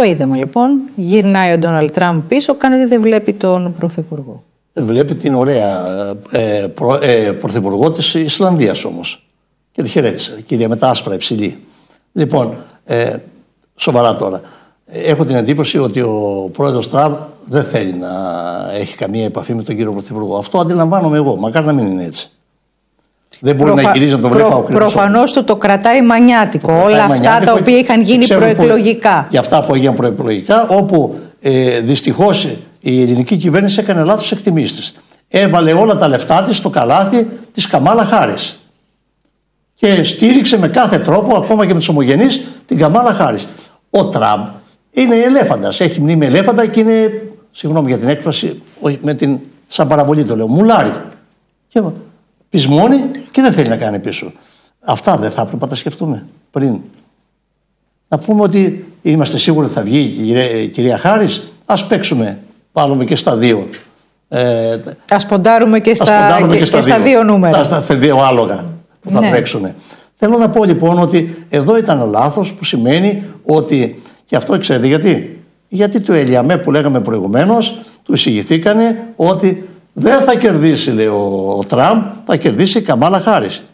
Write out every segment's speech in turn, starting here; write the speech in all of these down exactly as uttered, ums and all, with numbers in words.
Το είδαμε λοιπόν. Γυρνάει ο Ντόναλντ Τραμπ πίσω, κάνει ότι δεν βλέπει τον Πρωθυπουργό. Δεν βλέπει την ωραία ε, προ, ε, Πρωθυπουργό της Ισλανδίας όμως. Και τη χαιρέτησε. Κυρία με τα άσπρα υψηλή. Λοιπόν, ε, σοβαρά τώρα. Έχω την εντύπωση ότι ο πρόεδρος Τραμπ δεν θέλει να έχει καμία επαφή με τον κύριο Πρωθυπουργό. Αυτό αντιλαμβάνομαι εγώ. Μακάρι να μην είναι έτσι. Δεν μπορεί Προφα... να γυρίζει να τον βρει προ... Προφανώς το, το κρατάει μανιάτικο. Το όλα κρατάει αυτά τα οποία είχαν γίνει προεκλογικά. Για αυτά που έγιναν προεκλογικά, όπου ε, δυστυχώς η ελληνική κυβέρνηση έκανε λάθος εκτιμήσεις της. Έβαλε όλα τα λεφτά της στο καλάθι της Καμάλα Χάρις. Και στήριξε με κάθε τρόπο, ακόμα και με τους ομογενείς, την Καμάλα Χάρις. Ο Τραμπ είναι ελέφαντας. Έχει μνήμη ελέφαντα και είναι, συγγνώμη για την έκφραση, με την, σαν παραβολή το λέω, μουλάρι. Και πεισμώνει και δεν θέλει να κάνει πίσω. Αυτά δεν θα έπρεπε να τα σκεφτούμε πριν. Να πούμε ότι είμαστε σίγουροι ότι θα βγει η κυρία, η κυρία Χάρις. Ας παίξουμε, βάλουμε και στα δύο. Ε, ας ποντάρουμε και στα, και, και στα, και στα δύο, δύο νούμερα. Στα, στα δύο άλογα που θα ναι. παίξουν. Θέλω να πω λοιπόν ότι εδώ ήταν λάθος, που σημαίνει ότι, και αυτό ξέρετε γιατί. Γιατί το Ελιαμέ που λέγαμε προηγουμένως, του εισηγηθήκανε ότι δεν θα κερδίσει, λέει ο, ο Τραμπ, θα κερδίσει η Καμάλα Χάρις.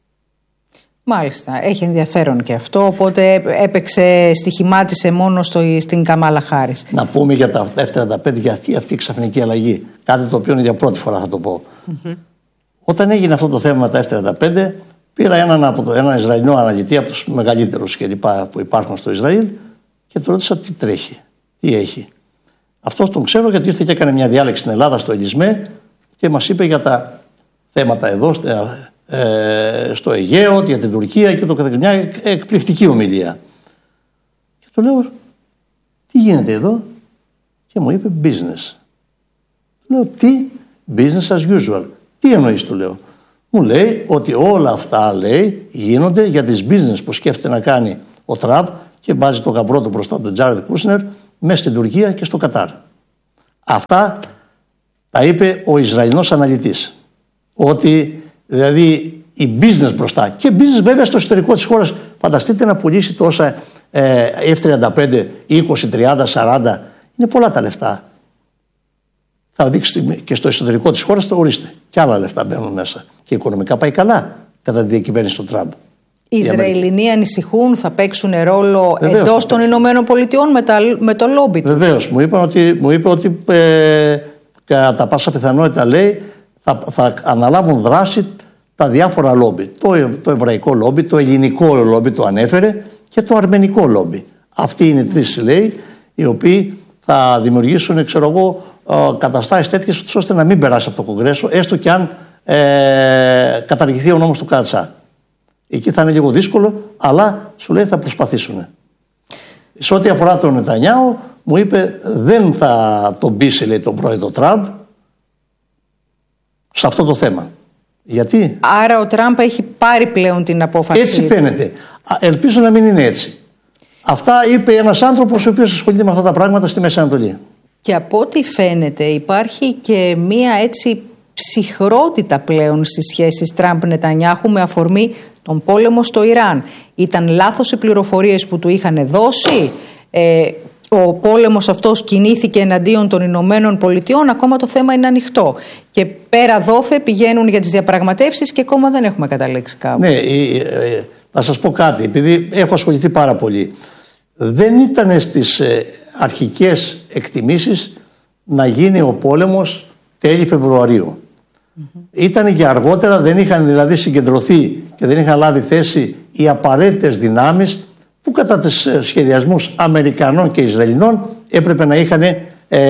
Μάλιστα, έχει ενδιαφέρον και αυτό, οπότε έπαιξε, στοιχημάτισε μόνο στο, στην Καμάλα Χάρις. Να πούμε για τα εφ τριάντα πέντε, για αυτή, αυτή η ξαφνική αλλαγή. Κάτι το οποίο είναι για πρώτη φορά θα το πω. Mm-hmm. Όταν έγινε αυτό το θέμα με τα εφ τριάντα πέντε, πήρα έναν, από το, έναν Ισραηλινό αναλυτή, από τους μεγαλύτερους και λοιπά που υπάρχουν στο Ισραήλ, και του ρώτησα τι τρέχει, τι έχει. Αυτός τον ξέρω γιατί ήρθε και έκανε μια διάλεξη στην Ελλάδα, στο Ελισμέ, και μας είπε για τα θέματα εδώ, ε, στο Αιγαίο, για την Τουρκία και το καθεξής. Μια εκπληκτική ομιλία. Και του λέω, τι γίνεται εδώ? Και μου είπε business. Του λέω, τι? Business as usual. Τι εννοείς, του λέω? Μου λέει ότι όλα αυτά, λέει, γίνονται για τις business που σκέφτεται να κάνει ο Τραμπ και βάζει το γαμπρό του μπροστά του Τζάρετ Κούσνερ μέσα στην Τουρκία και στο Κατάρ. Αυτά τα είπε ο Ισραηλινός αναλυτής. Ότι δηλαδή η business μπροστά, και business βέβαια στο εσωτερικό της χώρας. Φανταστείτε να πουλήσει τόσα ε, εφ τριάντα πέντε, είκοσι, τριάντα, σαράντα. Είναι πολλά τα λεφτά. Θα δείξει και στο εσωτερικό της χώρας, το ορίστε. Και άλλα λεφτά μπαίνουν μέσα. Και οικονομικά πάει καλά κατά τη διακυβέρνηση του Τραμπ. Οι Ισραηλινοί ανησυχούν, θα παίξουν ρόλο εντός των Ηνωμένων Πολιτειών με, με το λόμπι του. Βεβαίως. Μου, ότι, μου είπε ότι ε, κατά πάσα πιθανότητα, λέει, θα, θα αναλάβουν δράση τα διάφορα λόμπι. Το, το εβραϊκό λόμπι, το ελληνικό λόμπι το ανέφερε και το αρμενικό λόμπι. Αυτοί είναι οι τρεις, λέει, οι οποίοι θα δημιουργήσουν, ξέρω εγώ, καταστάσεις τέτοιες ώστε να μην περάσει από το Κογκρέσο, έστω και αν ε, καταργηθεί ο νόμος του Κάτσά. Εκεί θα είναι λίγο δύσκολο, αλλά σου λέει θα προσπαθήσουν. Σε ό,τι αφορά τον Νετανιάου, μου είπε δεν θα τον πείσει, λέει, τον πρόεδρο Τραμπ σε αυτό το θέμα. Γιατί? Άρα ο Τραμπ έχει πάρει πλέον την απόφαση. Έτσι φαίνεται. Ελπίζω να μην είναι έτσι. Αυτά είπε ένας άνθρωπος ο οποίος ασχολείται με αυτά τα πράγματα στη Μέση Ανατολή. Και από ό,τι φαίνεται υπάρχει και μία έτσι ψυχρότητα πλέον στις σχέσεις Τραμπ-Νετανιάχου με αφορμή τον πόλεμο στο Ιράν. Ήταν λάθος οι πληροφορίες που του είχαν δώσει? Ε, ο πόλεμος αυτός κινήθηκε εναντίον των Ηνωμένων Πολιτειών, ακόμα το θέμα είναι ανοιχτό. Και πέρα δόθε πηγαίνουν για τις διαπραγματεύσεις και ακόμα δεν έχουμε καταλήξει κάπου. Ναι, ε, ε, θα σας πω κάτι, επειδή έχω ασχοληθεί πάρα πολύ. Δεν ήταν στις ε, αρχικές εκτιμήσεις να γίνει ο πόλεμος τέλη Φεβρουαρίου. Mm-hmm. Ήταν για αργότερα, δεν είχαν δηλαδή συγκεντρωθεί και δεν είχαν λάβει θέση οι απαραίτητες δυνάμεις που κατά τους σχεδιασμούς Αμερικανών και Ισραηλινών έπρεπε να είχαν, ε,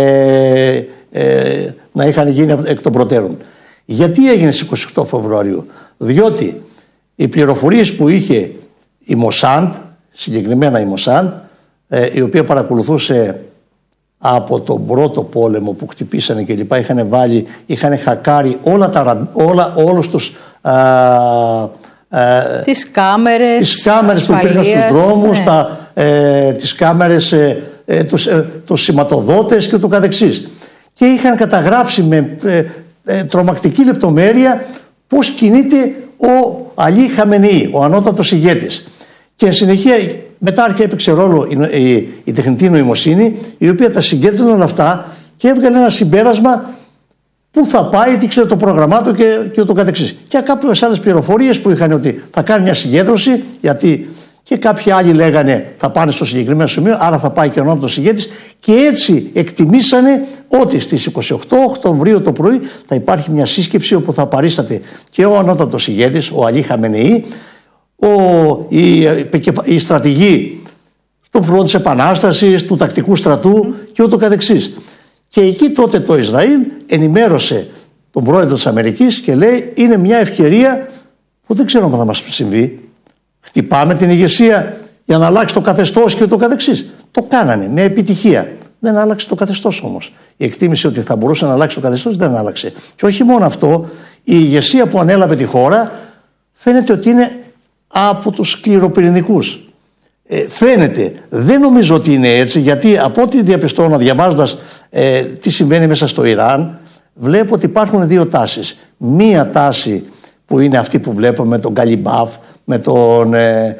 ε, να είχαν γίνει εκ των προτέρων. Γιατί έγινε στις είκοσι οκτώ Φεβρουαρίου? Διότι οι πληροφορίες που είχε η Μοσάντ, συγκεκριμένα η Μοσάντ, ε, η οποία παρακολουθούσε από τον πρώτο πόλεμο που χτυπήσανε και λοιπά, είχαν βάλει, είχαν χακάρει όλα τα, όλα, όλους τους α, α, τις κάμερες, τις κάμερες που υπήρχαν στους δρόμους, ναι. τα, ε, τις κάμερες, ε, ε, τους, ε, τους σηματοδότες και το καθεξής. Και είχαν καταγράψει με ε, ε, τρομακτική λεπτομέρεια πώς κινείται ο Αλή Χαμενεή, ο ανώτατος ηγέτης. Και εν συνεχεία μετά άρχισε έπαιξε ρόλο η, η, η τεχνητή νοημοσύνη, η οποία τα συγκέντρωνε όλα αυτά και έβγαλε ένα συμπέρασμα πού θα πάει, τι ξέρει το πρόγραμμά του και, και ούτω καθεξής. Και κάποιες άλλες πληροφορίες που είχαν ότι θα κάνει μια συγκέντρωση, γιατί και κάποιοι άλλοι λέγανε θα πάνε στο συγκεκριμένο σημείο, άρα θα πάει και ο ανώτατος ηγέτης, και έτσι εκτιμήσανε ότι στις είκοσι οκτώ Οκτωβρίου το πρωί θα υπάρχει μια σύσκεψη όπου θα παρίσταται και ο ανώτατος ηγέτης, ο Αλή Χαμενεή, ο, η, η στρατηγοί του Φρόντ της Επανάστασης, του τακτικού στρατού mm. και ούτω καθεξής. Και εκεί τότε το Ισραήλ ενημέρωσε τον πρόεδρο της Αμερικής και λέει είναι μια ευκαιρία που δεν ξέρω αν θα μας συμβεί. Χτυπάμε την ηγεσία για να αλλάξει το καθεστώς και ούτω καθεξής. Το κάνανε με επιτυχία. Δεν άλλαξε το καθεστώς όμως. Η εκτίμηση ότι θα μπορούσε να αλλάξει το καθεστώς δεν άλλαξε. Και όχι μόνο αυτό, η ηγεσία που ανέλαβε τη χώρα φαίνεται ότι είναι από τους σκληροπυρηνικούς. Ε, φαίνεται, δεν νομίζω ότι είναι έτσι, γιατί από ό,τι διαπιστώνω διαβάζοντας ε, τι συμβαίνει μέσα στο Ιράν, βλέπω ότι υπάρχουν δύο τάσεις. Μία τάση που είναι αυτή που βλέπουμε με τον Καλιμπάφ, με τον ε,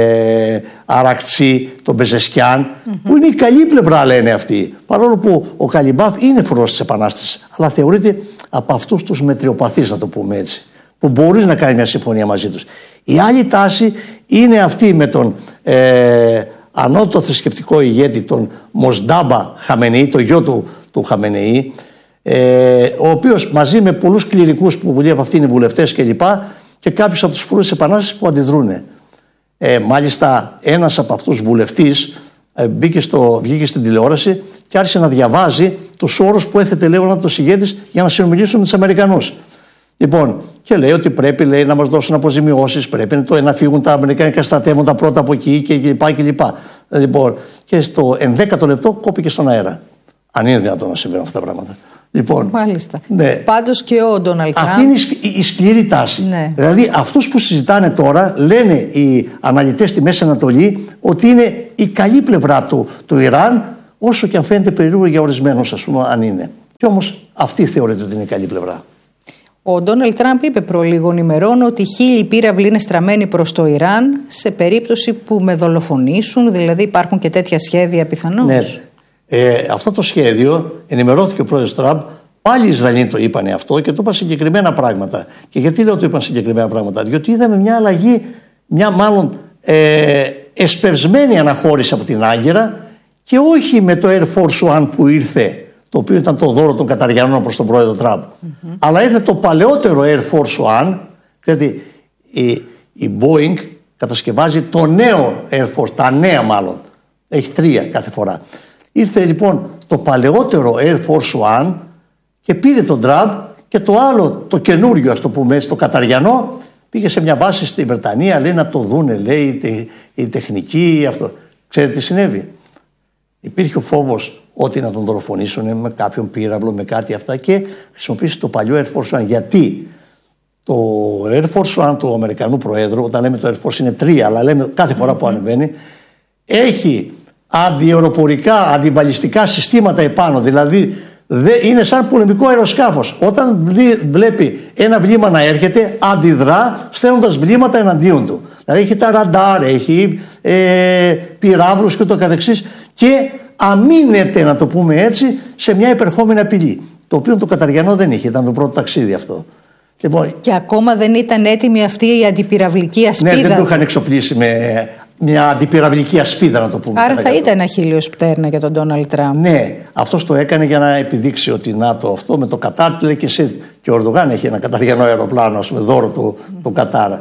ε, Αρακτσί, τον Πεζεσκιάν, mm-hmm. που είναι η καλή πλευρά, λένε αυτοί. Παρόλο που ο Καλιμπάφ είναι φρουρός της Επανάστασης, αλλά θεωρείται από αυτούς τους μετριοπαθείς, να το πούμε έτσι, που μπορεί να κάνει μια συμφωνία μαζί τους. Η άλλη τάση είναι αυτή με τον ε, ανώτατο θρησκευτικό ηγέτη, τον Μοσντάμπα Χαμενεή, το γιο του, του Χαμενεή, ε, ο οποίος μαζί με πολλούς κληρικούς που πολλοί από αυτοί είναι βουλευτές κλπ. Και κάποιους από τους φρουρούς της Επανάστασης που αντιδρούν. Ε, μάλιστα ένας από αυτούς βουλευτής ε, μπήκε στο, βγήκε στην τηλεόραση και άρχισε να διαβάζει τους όρους που έθετε, λέει, ο ανώτατος ηγέτης για να συνομιλήσουν με τους Αμερικανούς. Λοιπόν, και λέει ότι πρέπει, λέει, να μας δώσουν αποζημιώσεις, πρέπει να, να φύγουν τα αμερικανικά στρατεύματα πρώτα από εκεί και λοιπά και λοιπά. Λοιπόν, και στο ενδέκατο λεπτό κόπηκε στον αέρα. Αν είναι δυνατόν να συμβαίνουν αυτά τα πράγματα. Λοιπόν, μάλιστα. Ναι. Πάντως και ο Ντόναλντ Τραμπ. Αυτή είναι η, η σκληρή τάση. Ναι. Δηλαδή, αυτούς που συζητάνε τώρα, λένε οι αναλυτές στη Μέση Ανατολή ότι είναι η καλή πλευρά του, του Ιράν, όσο και αν φαίνεται περίεργο για ορισμένους, ας πούμε, αν είναι. Και όμως αυτή θεωρείται ότι είναι η καλή πλευρά. Ο Ντόναλντ Τραμπ είπε προ λίγων ημερών ότι χίλιοι πύραυλοι είναι στραμμένοι προς το Ιράν σε περίπτωση που με δολοφονήσουν, δηλαδή υπάρχουν και τέτοια σχέδια πιθανώς. Ναι. Ε, αυτό το σχέδιο ενημερώθηκε ο πρόεδρος Τραμπ. Πάλι οι Ισραηλοί το είπαν αυτό και το είπαν συγκεκριμένα πράγματα. Και γιατί λέω ότι το είπαν συγκεκριμένα πράγματα? Διότι είδαμε μια αλλαγή, μια μάλλον ε, εσπευσμένη αναχώρηση από την Άγκυρα και όχι με το Air Force One που ήρθε, το οποίο ήταν το δώρο των Καταριανών προς τον πρόεδρο Τραμπ. Mm-hmm. Αλλά ήρθε το παλαιότερο Air Force One, γιατί η, η Boeing κατασκευάζει το νέο Air Force, τα νέα μάλλον. Έχει τρία κάθε φορά. Ήρθε λοιπόν το παλαιότερο Air Force One και πήρε τον Τραμπ και το άλλο, το καινούριο, ας το πούμε έτσι, το καταριανό, πήγε σε μια βάση στη Βρετανία, λέει να το δούνε, λέει η, η τεχνική, αυτό. Ξέρετε τι συνέβη? Υπήρχε ο φόβος ότι να τον δολοφονήσουν με κάποιον πύραυλο, με κάτι αυτά, και χρησιμοποίησε το παλιό Air Force One. Γιατί το Air Force One του Αμερικανού Προέδρου, όταν λέμε το Air Force είναι τρία, αλλά λέμε κάθε φορά που ανεβαίνει, έχει αντιαεροπορικά, αντιβαλιστικά συστήματα επάνω. Δηλαδή είναι σαν πολεμικό αεροσκάφος. Όταν βλέπει ένα βλήμα να έρχεται, αντιδρά στέλνοντας βλήματα εναντίον του. Δηλαδή έχει τα ραντάρ, έχει ε, πυράβλους και το καθεξής, και αμήνεται, να το πούμε έτσι, σε μια υπερχόμενη απειλή. Το οποίο το Καταριανό δεν είχε, ήταν το πρώτο ταξίδι αυτό. Λοιπόν, και ακόμα δεν ήταν έτοιμη αυτή η αντιπυραυλική ασπίδα. Ναι, δεν το είχαν εξοπλίσει με μια αντιπυραυλική ασπίδα, να το πούμε. Άρα θα ήταν αχίλιος πτέρνα για τον Ντόναλντ Τραμπ. Ναι, αυτός το έκανε για να επιδείξει ότι ΝΑΤΟ αυτό με το Κατάρ, λέει και εσύ. Και ο Ερντογάν έχει ένα καταριανό αεροπλάνο με δώρο του mm. το Κατάρ.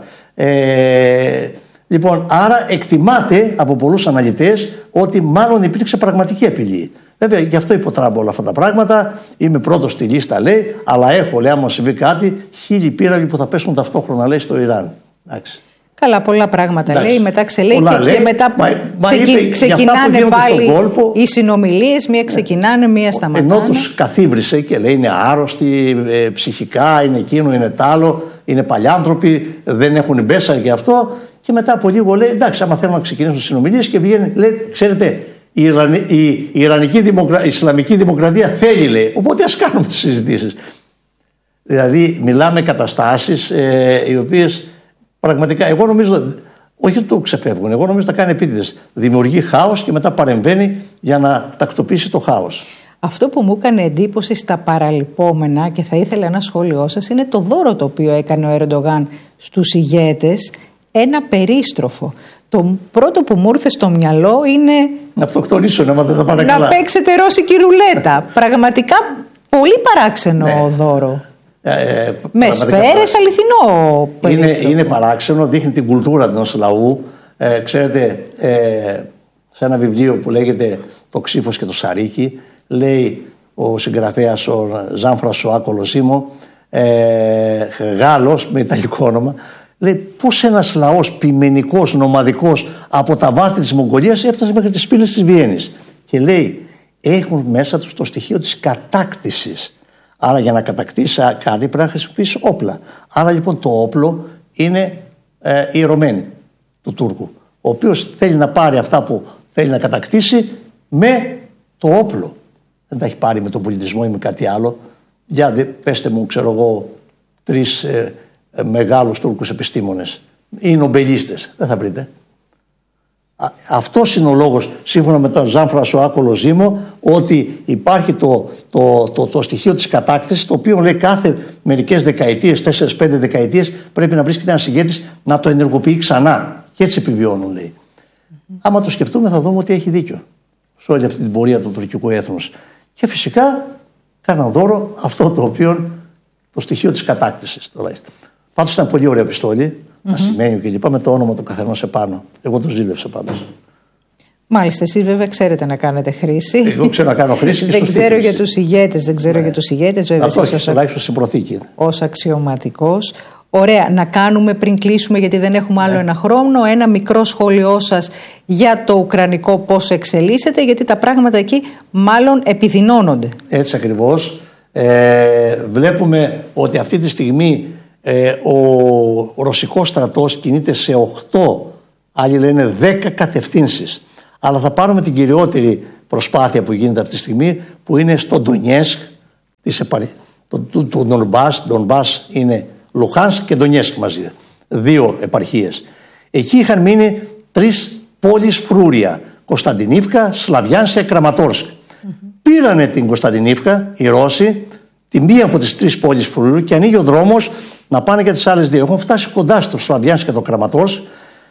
Ε, λοιπόν, άρα εκτιμάται από πολλούς αναλυτές ότι μάλλον υπήρξε πραγματική απειλή. Βέβαια, γι' αυτό είπε ο Τραμπ όλα αυτά τα πράγματα. Είμαι πρώτος στη λίστα, λέει, αλλά έχω, λέει, άμα συμβεί κάτι, χίλιοι πύραυλοι που θα πέσουν ταυτόχρονα, λέει, στο Ιράν. Εντάξει. Καλά, πολλά πράγματα. Εντάξει. Λέει, μετά ξελέει και, λέει, και μετά μα, ξεκι... μα είπε, ξεκινάνε πάλι κόλπο, οι συνομιλίες, μία ξεκινάνε, μία σταματάνε. Ενώ τους καθίβρισε και λέει είναι άρρωστοι ε, ψυχικά, είναι εκείνο, είναι τ' άλλο, είναι παλιάνθρωποι, δεν έχουν μπέσα και αυτό. Και μετά από λίγο λέει, εντάξει, άμα θέλουν να ξεκινήσουν συνομιλίες, και βγαίνει, λέει, ξέρετε, η, Ιρανη, η, η Ιρανική δημοκρα... η Ισλαμική Δημοκρατία θέλει, λέει, οπότε ας κάνουμε τις συζητήσεις. Δηλαδή μιλάμε καταστάσεις ε, οι οποίες πραγματικά, εγώ νομίζω Όχι ότι το ξεφεύγουν. Εγώ νομίζω ότι τα κάνει επίτηδες. Δημιουργεί χάος και μετά παρεμβαίνει για να τακτοποιήσει το χάος. Αυτό που μου έκανε εντύπωση στα παραλυπόμενα και θα ήθελα ένα σχόλιο σας είναι το δώρο το οποίο έκανε ο Ερντογάν στους ηγέτες, ένα περίστροφο. Το πρώτο που μου ήρθε στο μυαλό είναι να αυτοκτονήσω, να, δεν θα πάνε να καλά. παίξετε ρώσικη ρουλέτα. Πραγματικά πολύ παράξενο ναι. δώρο. Ε, ε, με σφαίρες, αληθινό περίστροφο. Είναι, είναι παράξενο, δείχνει την κουλτούρα ενός λαού. Ε, ξέρετε, ε, σε ένα βιβλίο που λέγεται «Το ξύφος και το σαρίκι», λέει ο συγγραφέας ο Ζαν Φρανσουά Κολοσίμο, ε, Γάλλος με ιταλικό όνομα, λέει πως ένας λαός ποιμενικός, νομαδικός από τα βάθη της Μογγολίας έφτασε μέχρι τις πύλες της Βιέννης. Και λέει έχουν μέσα τους το στοιχείο της κατάκτησης. Άρα για να κατακτήσει κάτι πρέπει να χρησιμοποιήσει όπλα. Άρα λοιπόν το όπλο είναι ε, η Ρωμένη του Τούρκου, ο οποίος θέλει να πάρει αυτά που θέλει να κατακτήσει με το όπλο. Δεν τα έχει πάρει με τον πολιτισμό ή με κάτι άλλο. Για δε, πέστε μου, ξέρω εγώ, τρεις ε, ε, μεγάλους Τούρκους επιστήμονες ή νομπελίστες. Δεν θα βρείτε. Αυτός είναι ο λόγος, σύμφωνα με τον Ζαν Φρανσουά Κολοσίμο, ότι υπάρχει το, το, το, το στοιχείο της κατάκτησης, το οποίο λέει κάθε μερικές δεκαετίες, τέσσερις πέντε δεκαετίες, πρέπει να βρίσκεται ένας ηγέτης να το ενεργοποιεί ξανά. Και έτσι επιβιώνουν, λέει. Mm-hmm. Άμα το σκεφτούμε, θα δούμε ότι έχει δίκιο σε όλη αυτή την πορεία του τουρκικού έθνους. Και φυσικά κάναν δώρο αυτό το οποίο, το στοιχείο της κατάκτησης. Πάντως ήταν πολύ ωραία επιστολή. Mm-hmm. Ασημένιο και λοιπά, με το όνομα του καθενός επάνω. Εγώ το ζήλευσα πάντως. Μάλιστα, εσείς βέβαια ξέρετε να κάνετε χρήση. Εγώ ξέρω να κάνω χρήση και δεν ξέρω χρήση. για τους ηγέτες, δεν ξέρω ναι. για τους ηγέτες βέβαια. Αυτό έχεις τουλάχιστον στην προθήκη. Ως αξιωματικός. Ωραία, να κάνουμε πριν κλείσουμε, γιατί δεν έχουμε άλλο ναι. ένα χρόνο, ένα μικρό σχόλιο σας για το ουκρανικό πώς εξελίσσεται, γιατί τα πράγματα εκεί μάλλον επιδεινώνονται. Έτσι ακριβώς. Ε, βλέπουμε ότι αυτή τη στιγμή Ε, ο ρωσικός στρατός κινείται σε οκτώ, άλλοι λένε δέκα κατευθύνσεις. Αλλά θα πάρουμε την κυριότερη προσπάθεια που γίνεται αυτή τη στιγμή, που είναι στο Ντονιέσκ, το Ντονμπάς. Ντονμπάς είναι Λουχάνσκ και Ντονιέσκ μαζί, δύο επαρχίες. Εκεί είχαν μείνει τρεις πόλεις φρούρια, Κωνσταντινίβκα, Σλαβιάνσκ και Κραματόρσκ. Mm-hmm. Πήρανε την Κωνσταντινίβκα οι Ρώσοι, τη μία από τις τρεις πόλεις φρούρου, και ανοίγει ο δρόμος να πάνε και τις άλλες δύο. Έχουν φτάσει κοντά στο Σλαβιάνσκ και το Κραματόρσκ.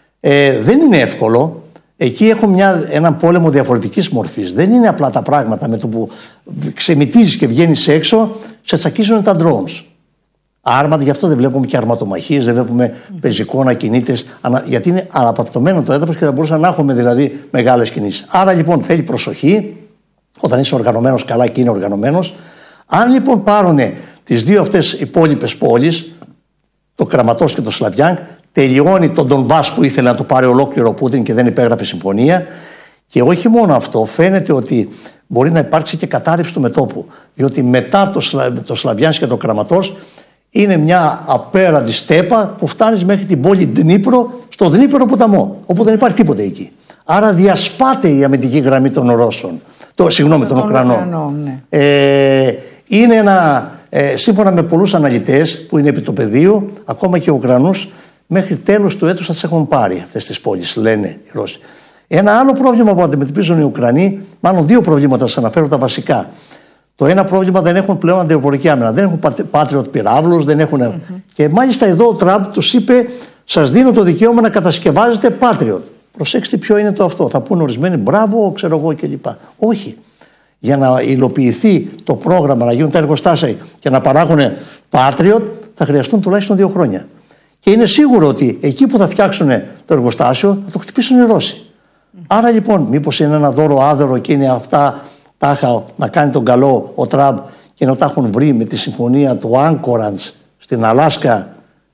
Ε, δεν είναι εύκολο. Εκεί έχω μια, έναν πόλεμο διαφορετικής μορφής. Δεν είναι απλά τα πράγματα. Με το που ξεμυτίζεις και βγαίνεις έξω, σε τσακίζουν τα drones. Άρματα, γι' αυτό δεν βλέπουμε και αρματομαχίες, δεν βλέπουμε mm. πεζικόνα κινήτες, γιατί είναι αναπαπτωμένο το έδαφος και θα μπορούσαμε να έχουμε δηλαδή μεγάλες κινήσεις. Άρα λοιπόν θέλει προσοχή όταν είσαι οργανωμένος καλά και είναι οργανωμένος. Αν λοιπόν πάρουν τις δύο αυτές υπόλοιπες πόλεις, το Κραματόρσκ και το Σλαβιάνσκ, τελειώνει τον Ντονμπάς που ήθελε να το πάρει ολόκληρο ο Πούτιν και δεν υπέγραφε συμφωνία. Και όχι μόνο αυτό, φαίνεται ότι μπορεί να υπάρξει και κατάρρευση του μετώπου. Διότι μετά το, Σλα, το Σλαβιάνσκ και το Κραματόρσκ είναι μια απέραντη στέπα που φτάνει μέχρι την πόλη Δνίπρο, στο Δνίπρο ποταμό, όπου δεν υπάρχει τίποτα εκεί. Άρα διασπάται η αμυντική γραμμή των Ρώσων. Το, συγγνώμη, των Ουκρανών. Ναι. Ε, είναι ένα, ε, σύμφωνα με πολλούς αναλυτές που είναι επί το πεδίο, ακόμα και οι Ουκρανούς, μέχρι τέλος του έτους θα τις έχουν πάρει αυτές τις πόλεις, λένε οι Ρώσοι. Ένα άλλο πρόβλημα που αντιμετωπίζουν οι Ουκρανοί, μάλλον δύο προβλήματα, σας αναφέρω τα βασικά. Το ένα πρόβλημα, δεν έχουν πλέον αντιεροπορική άμυνα. Δεν έχουν Patriot πυράβλους, δεν έχουν. Mm-hmm. Και μάλιστα εδώ ο Τραμπ τους είπε: σας δίνω το δικαίωμα να κατασκευάζετε Patriot. Προσέξτε ποιο είναι το αυτό. Θα πούνε ορισμένοι μπράβο, ξέρω εγώ κλπ. Όχι. Για να υλοποιηθεί το πρόγραμμα, να γίνουν τα εργοστάσια και να παράγουν Patriot, θα χρειαστούν τουλάχιστον δύο χρόνια. Και είναι σίγουρο ότι εκεί που θα φτιάξουν το εργοστάσιο θα το χτυπήσουν οι Ρώσοι. Mm. Άρα λοιπόν, μήπως είναι ένα δώρο άδερο και είναι αυτά τάχα να κάνει τον καλό ο Τραμπ και να τα έχουν βρει με τη συμφωνία του Anchorage στην Αλάσκα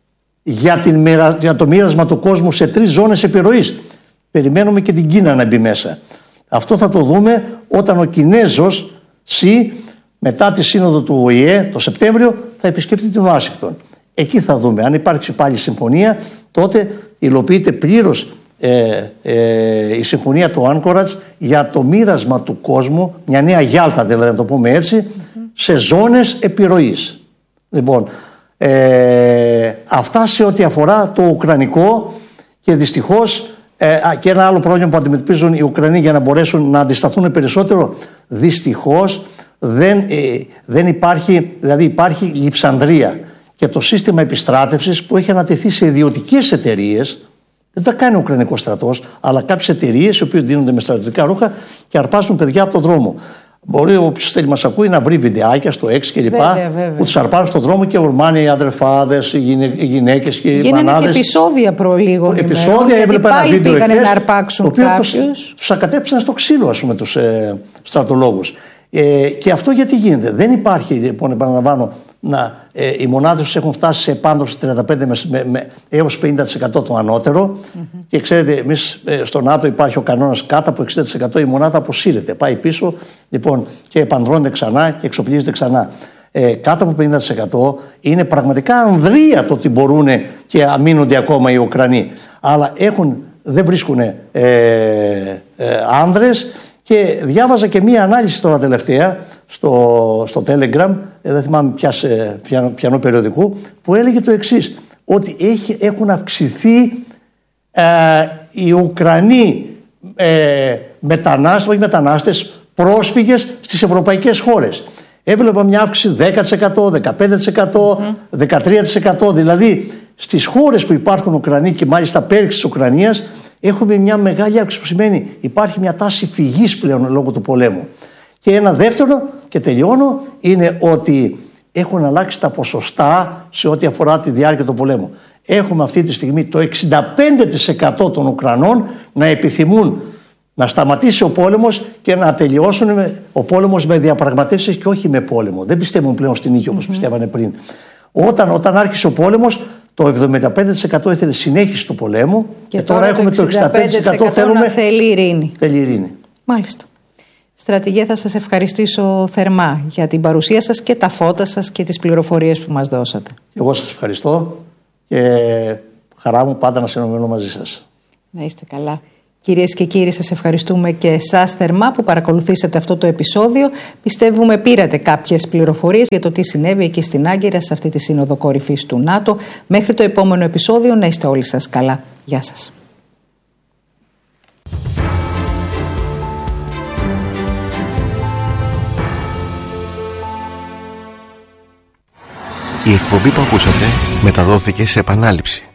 για, την, για το μοίρασμα του κόσμου σε τρεις ζώνες επιρροής. Περιμένουμε και την Κίνα να μπει μέσα. Αυτό θα το δούμε όταν ο Κινέζος Σι, μετά τη σύνοδο του Ο Η Ε το Σεπτέμβριο, θα επισκεφτεί την Ουάσιγκτον. Εκεί θα δούμε. Αν υπάρξει πάλι συμφωνία, τότε υλοποιείται πλήρως ε, ε, η συμφωνία του Anchorage για το μοίρασμα του κόσμου, μια νέα Γιάλτα δηλαδή, να το πούμε έτσι, mm-hmm. σε ζώνες επιρροής. Λοιπόν, ε, αυτά σε ό,τι αφορά το ουκρανικό. Και δυστυχώς ε, και ένα άλλο πρόβλημα που αντιμετωπίζουν οι Ουκρανοί για να μπορέσουν να αντισταθούν περισσότερο, δυστυχώς δεν, ε, δεν υπάρχει, δηλαδή υπάρχει λειψανδρία. Και το σύστημα επιστράτευσης που έχει ανατεθεί σε ιδιωτικές εταιρείες, δεν τα κάνει ο Ουκρανικός στρατός, αλλά κάποιες εταιρείες οι οποίες δίνονται με στρατιωτικά ρούχα και αρπάζουν παιδιά από τον δρόμο. Μπορεί όποιος θέλει μας ακούει να βρει βιντεάκια στο X και λοιπά που τους αρπάζουν στον δρόμο και ορμάνε οι αδερφάδες, οι, γυναί, οι γυναίκες και οι μανάδες. Γίνανε και επεισόδια προ λίγο. Επεισόδια, έβλεπα ένα βίντεο εχθές, να αρπάξουν κάποιους. Τους ακατέψαν στο ξύλο, ας πούμε, τους ε, στρατολόγους. Ε, και αυτό γιατί γίνεται? Δεν υπάρχει, λοιπόν, επαναλαμβάνω, να, ε, οι μονάδες τους έχουν φτάσει σε επάνδρωση τριάντα πέντε με, με, με, έως πενήντα τοις εκατό το ανώτερο. Mm-hmm. Και ξέρετε, εμείς ε, στο ΝΑΤΟ υπάρχει ο κανόνας κάτω από εξήντα τοις εκατό η μονάδα αποσύρεται. Πάει πίσω, λοιπόν, και επανδρώνεται ξανά και εξοπλίζεται ξανά. Ε, κάτω από πενήντα τοις εκατό είναι πραγματικά ανδρεία το ότι μπορούν και αμήνονται ακόμα οι Ουκρανοί. Αλλά έχουν, δεν βρίσκουν ε, ε, άνδρες. Και διάβαζα και μία ανάλυση τώρα τελευταία στο, στο Telegram, δεν θυμάμαι ποιανού, ποιανού περιοδικού, που έλεγε το εξής, ότι έχει, έχουν αυξηθεί ε, οι Ουκρανοί ε, μετανάστες, όχι μετανάστες, πρόσφυγες στις ευρωπαϊκές χώρες. Έβλεπα μια αύξηση δέκα τοις εκατό, δεκαπέντε τοις εκατό, mm-hmm. δεκατρία τοις εκατό, δηλαδή στις χώρες που υπάρχουν Ουκρανοί και μάλιστα πέριξ της Ουκρανίας, έχουμε μια μεγάλη αύξηση που σημαίνει υπάρχει μια τάση φυγής πλέον λόγω του πολέμου. Και ένα δεύτερο, και τελειώνω, είναι ότι έχουν αλλάξει τα ποσοστά σε ό,τι αφορά τη διάρκεια του πολέμου. Έχουμε αυτή τη στιγμή το εξήντα πέντε τοις εκατό των Ουκρανών να επιθυμούν να σταματήσει ο πόλεμος και να τελειώσουν με, ο πόλεμος με διαπραγματεύσεις και όχι με πόλεμο. Δεν πιστεύουν πλέον στην νίκη όπως mm-hmm. πιστεύανε πριν. Όταν, όταν άρχισε ο πόλεμος, το εβδομήντα πέντε τοις εκατό ήθελε συνέχιση του πολέμου και, και τώρα, τώρα έχουμε το εξήντα πέντε τοις εκατό θέλουμε, θέλει ειρήνη. Θέλει ειρήνη. Μάλιστα. Στρατηγέ, θα σας ευχαριστήσω θερμά για την παρουσία σας και τα φώτα σας και τις πληροφορίες που μας δώσατε. Εγώ σας ευχαριστώ και χαρά μου πάντα να συνομιλώ μαζί σας. Να είστε καλά. Κυρίες και κύριοι, σας ευχαριστούμε και εσάς θερμά που παρακολουθήσατε αυτό το επεισόδιο. Πιστεύουμε πήρατε κάποιες πληροφορίες για το τι συνέβη εκεί στην Άγκυρα σε αυτή τη Σύνοδο Κορυφής του ΝΑΤΟ. Μέχρι το επόμενο επεισόδιο να είστε όλοι σας καλά. Γεια σας. Η εκπομπή που ακούσατε μεταδόθηκε σε επανάληψη.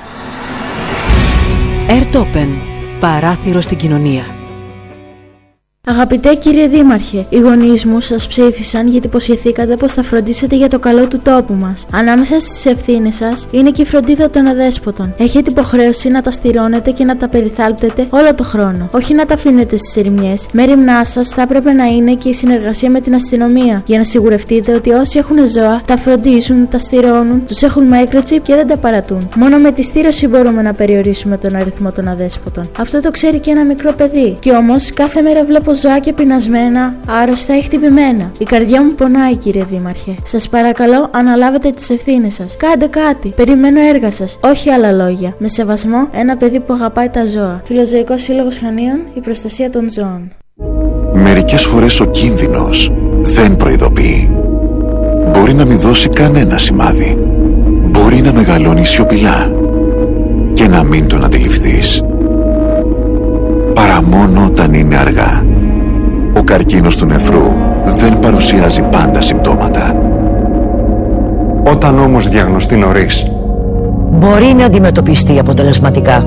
Airtopen. Παράθυρο στην κοινωνία. Αγαπητέ κύριε Δήμαρχε, οι γονείς μου σας ψήφισαν γιατί υποσχεθήκατε πως θα φροντίσετε για το καλό του τόπου μας. Ανάμεσα στις ευθύνες σας είναι και η φροντίδα των αδέσποτων. Έχετε υποχρέωση να τα στηρώνετε και να τα περιθάλπτετε όλο το χρόνο. Όχι να τα αφήνετε στις ερημιές. Μέριμνά σας θα έπρεπε να είναι και η συνεργασία με την αστυνομία. Για να σιγουρευτείτε ότι όσοι έχουν ζώα τα φροντίζουν, τα στηρώνουν, τους έχουν microchip και δεν τα παρατούν. Μόνο με τη στήρωση μπορούμε να περιορίσουμε τον αριθμό των αδέσποτων. Αυτό το ξέρει και ένα μικρό παιδί. Κι όμως κάθε μέρα βλέπω ζωάκια πεινασμένα, άρρωστα ή χτυπημένα. Η καρδιά μου πονάει, κύριε Δήμαρχε. Σας παρακαλώ, αναλάβετε τις ευθύνες σας. Κάντε κάτι. Περιμένω έργα σας. Όχι άλλα λόγια. Με σεβασμό, ένα παιδί που αγαπάει τα ζώα. Φιλοζωικός Σύλλογος Χανίων, η προστασία των ζώων. Μερικές φορές ο κίνδυνος δεν προειδοποιεί. Μπορεί να μην δώσει κανένα σημάδι. Μπορεί να μεγαλώνει σιωπηλά και να μην τον αντιληφθείς. Παρά μόνο όταν είναι αργά. Ο καρκίνος του νεφρού δεν παρουσιάζει πάντα συμπτώματα. Όταν όμως διαγνωστεί νωρίς, μπορεί να αντιμετωπιστεί αποτελεσματικά.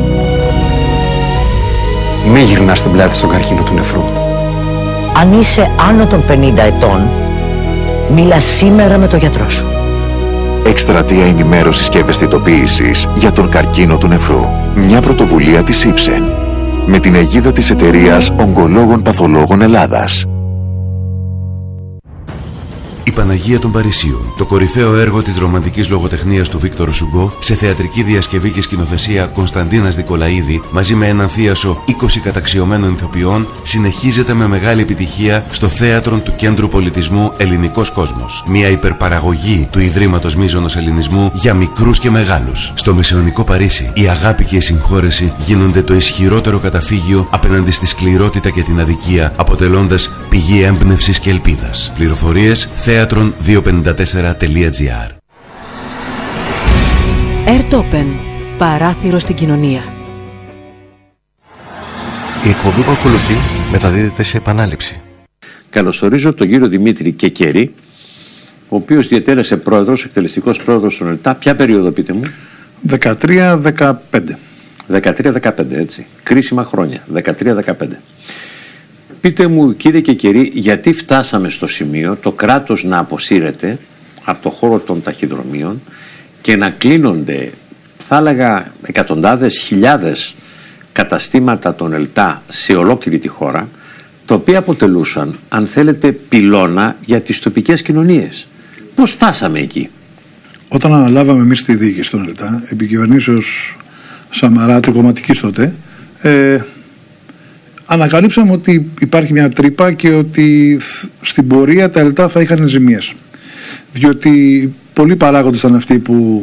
μη γυρνάς την πλάτη στον καρκίνο του νεφρού. Αν είσαι άνω των πενήντα ετών, μίλα σήμερα με τον γιατρό σου. Εκστρατεία ενημέρωσης και ευαισθητοποίησης για τον καρκίνο του νεφρού. Μια πρωτοβουλία της Ipsen με την αιγίδα της εταιρείας Ογκολόγων Παθολόγων Ελλάδας. Η Παναγία των Παρισίων, το κορυφαίο έργο της ρομαντικής λογοτεχνίας του Βίκτορ Σουγκό, σε θεατρική διασκευή και σκηνοθεσία Κωνσταντίνας Δικολαίδη, μαζί με έναν θίασο είκοσι καταξιωμένων ηθοποιών, συνεχίζεται με μεγάλη επιτυχία στο θέατρο του Κέντρου Πολιτισμού Ελληνικός Κόσμος. Μια υπερπαραγωγή του Ιδρύματος Μίζωνος Ελληνισμού για μικρούς και μεγάλους. Στο μεσαιωνικό Παρίσι, η αγάπη και η συγχώρεση γίνονται το ισχυρότερο καταφύγιο απέναντι στη σκληρότητα και την αδικία, αποτελώντας πηγή έμπνευσης και ελπίδας. Πληροφορίες θέατρον διακόσια πενήντα τέσσερα τελεία τζι άρ. Airtopen. Παράθυρο στην κοινωνία. Η εκπομπή που ακολουθεί μεταδίδεται σε επανάληψη. Καλωσορίζω τον κύριο Δημήτρη Κεκερή, ο οποίος διετέλεσε πρόεδρος, εκτελεστικός πρόεδρος των ΕΛΤΑ. Ποια περίοδο, πείτε μου? δεκατρία δεκαπέντε. δεκατρία δεκαπέντε, έτσι. Κρίσιμα χρόνια. δεκατρία δεκαπέντε. Πείτε μου, κύριε Κεκερή, γιατί φτάσαμε στο σημείο το κράτος να αποσύρεται από το χώρο των ταχυδρομείων και να κλείνονται, θα έλεγα, εκατοντάδες, χιλιάδες καταστήματα των ΕΛΤΑ σε ολόκληρη τη χώρα, τα οποία αποτελούσαν, αν θέλετε, πυλώνα για τις τοπικές κοινωνίες. Πώς φτάσαμε εκεί? Όταν αναλάβαμε εμείς τη διοίκηση των ΕΛΤΑ, επί κυβερνήσεως Σαμαρά, τρικομματικής τότε, ε, ανακαλύψαμε ότι υπάρχει μια τρύπα και ότι στην πορεία τα ΕΛΤΑ θα είχαν ζημίες. Διότι πολλοί παράγοντες ήταν αυτοί που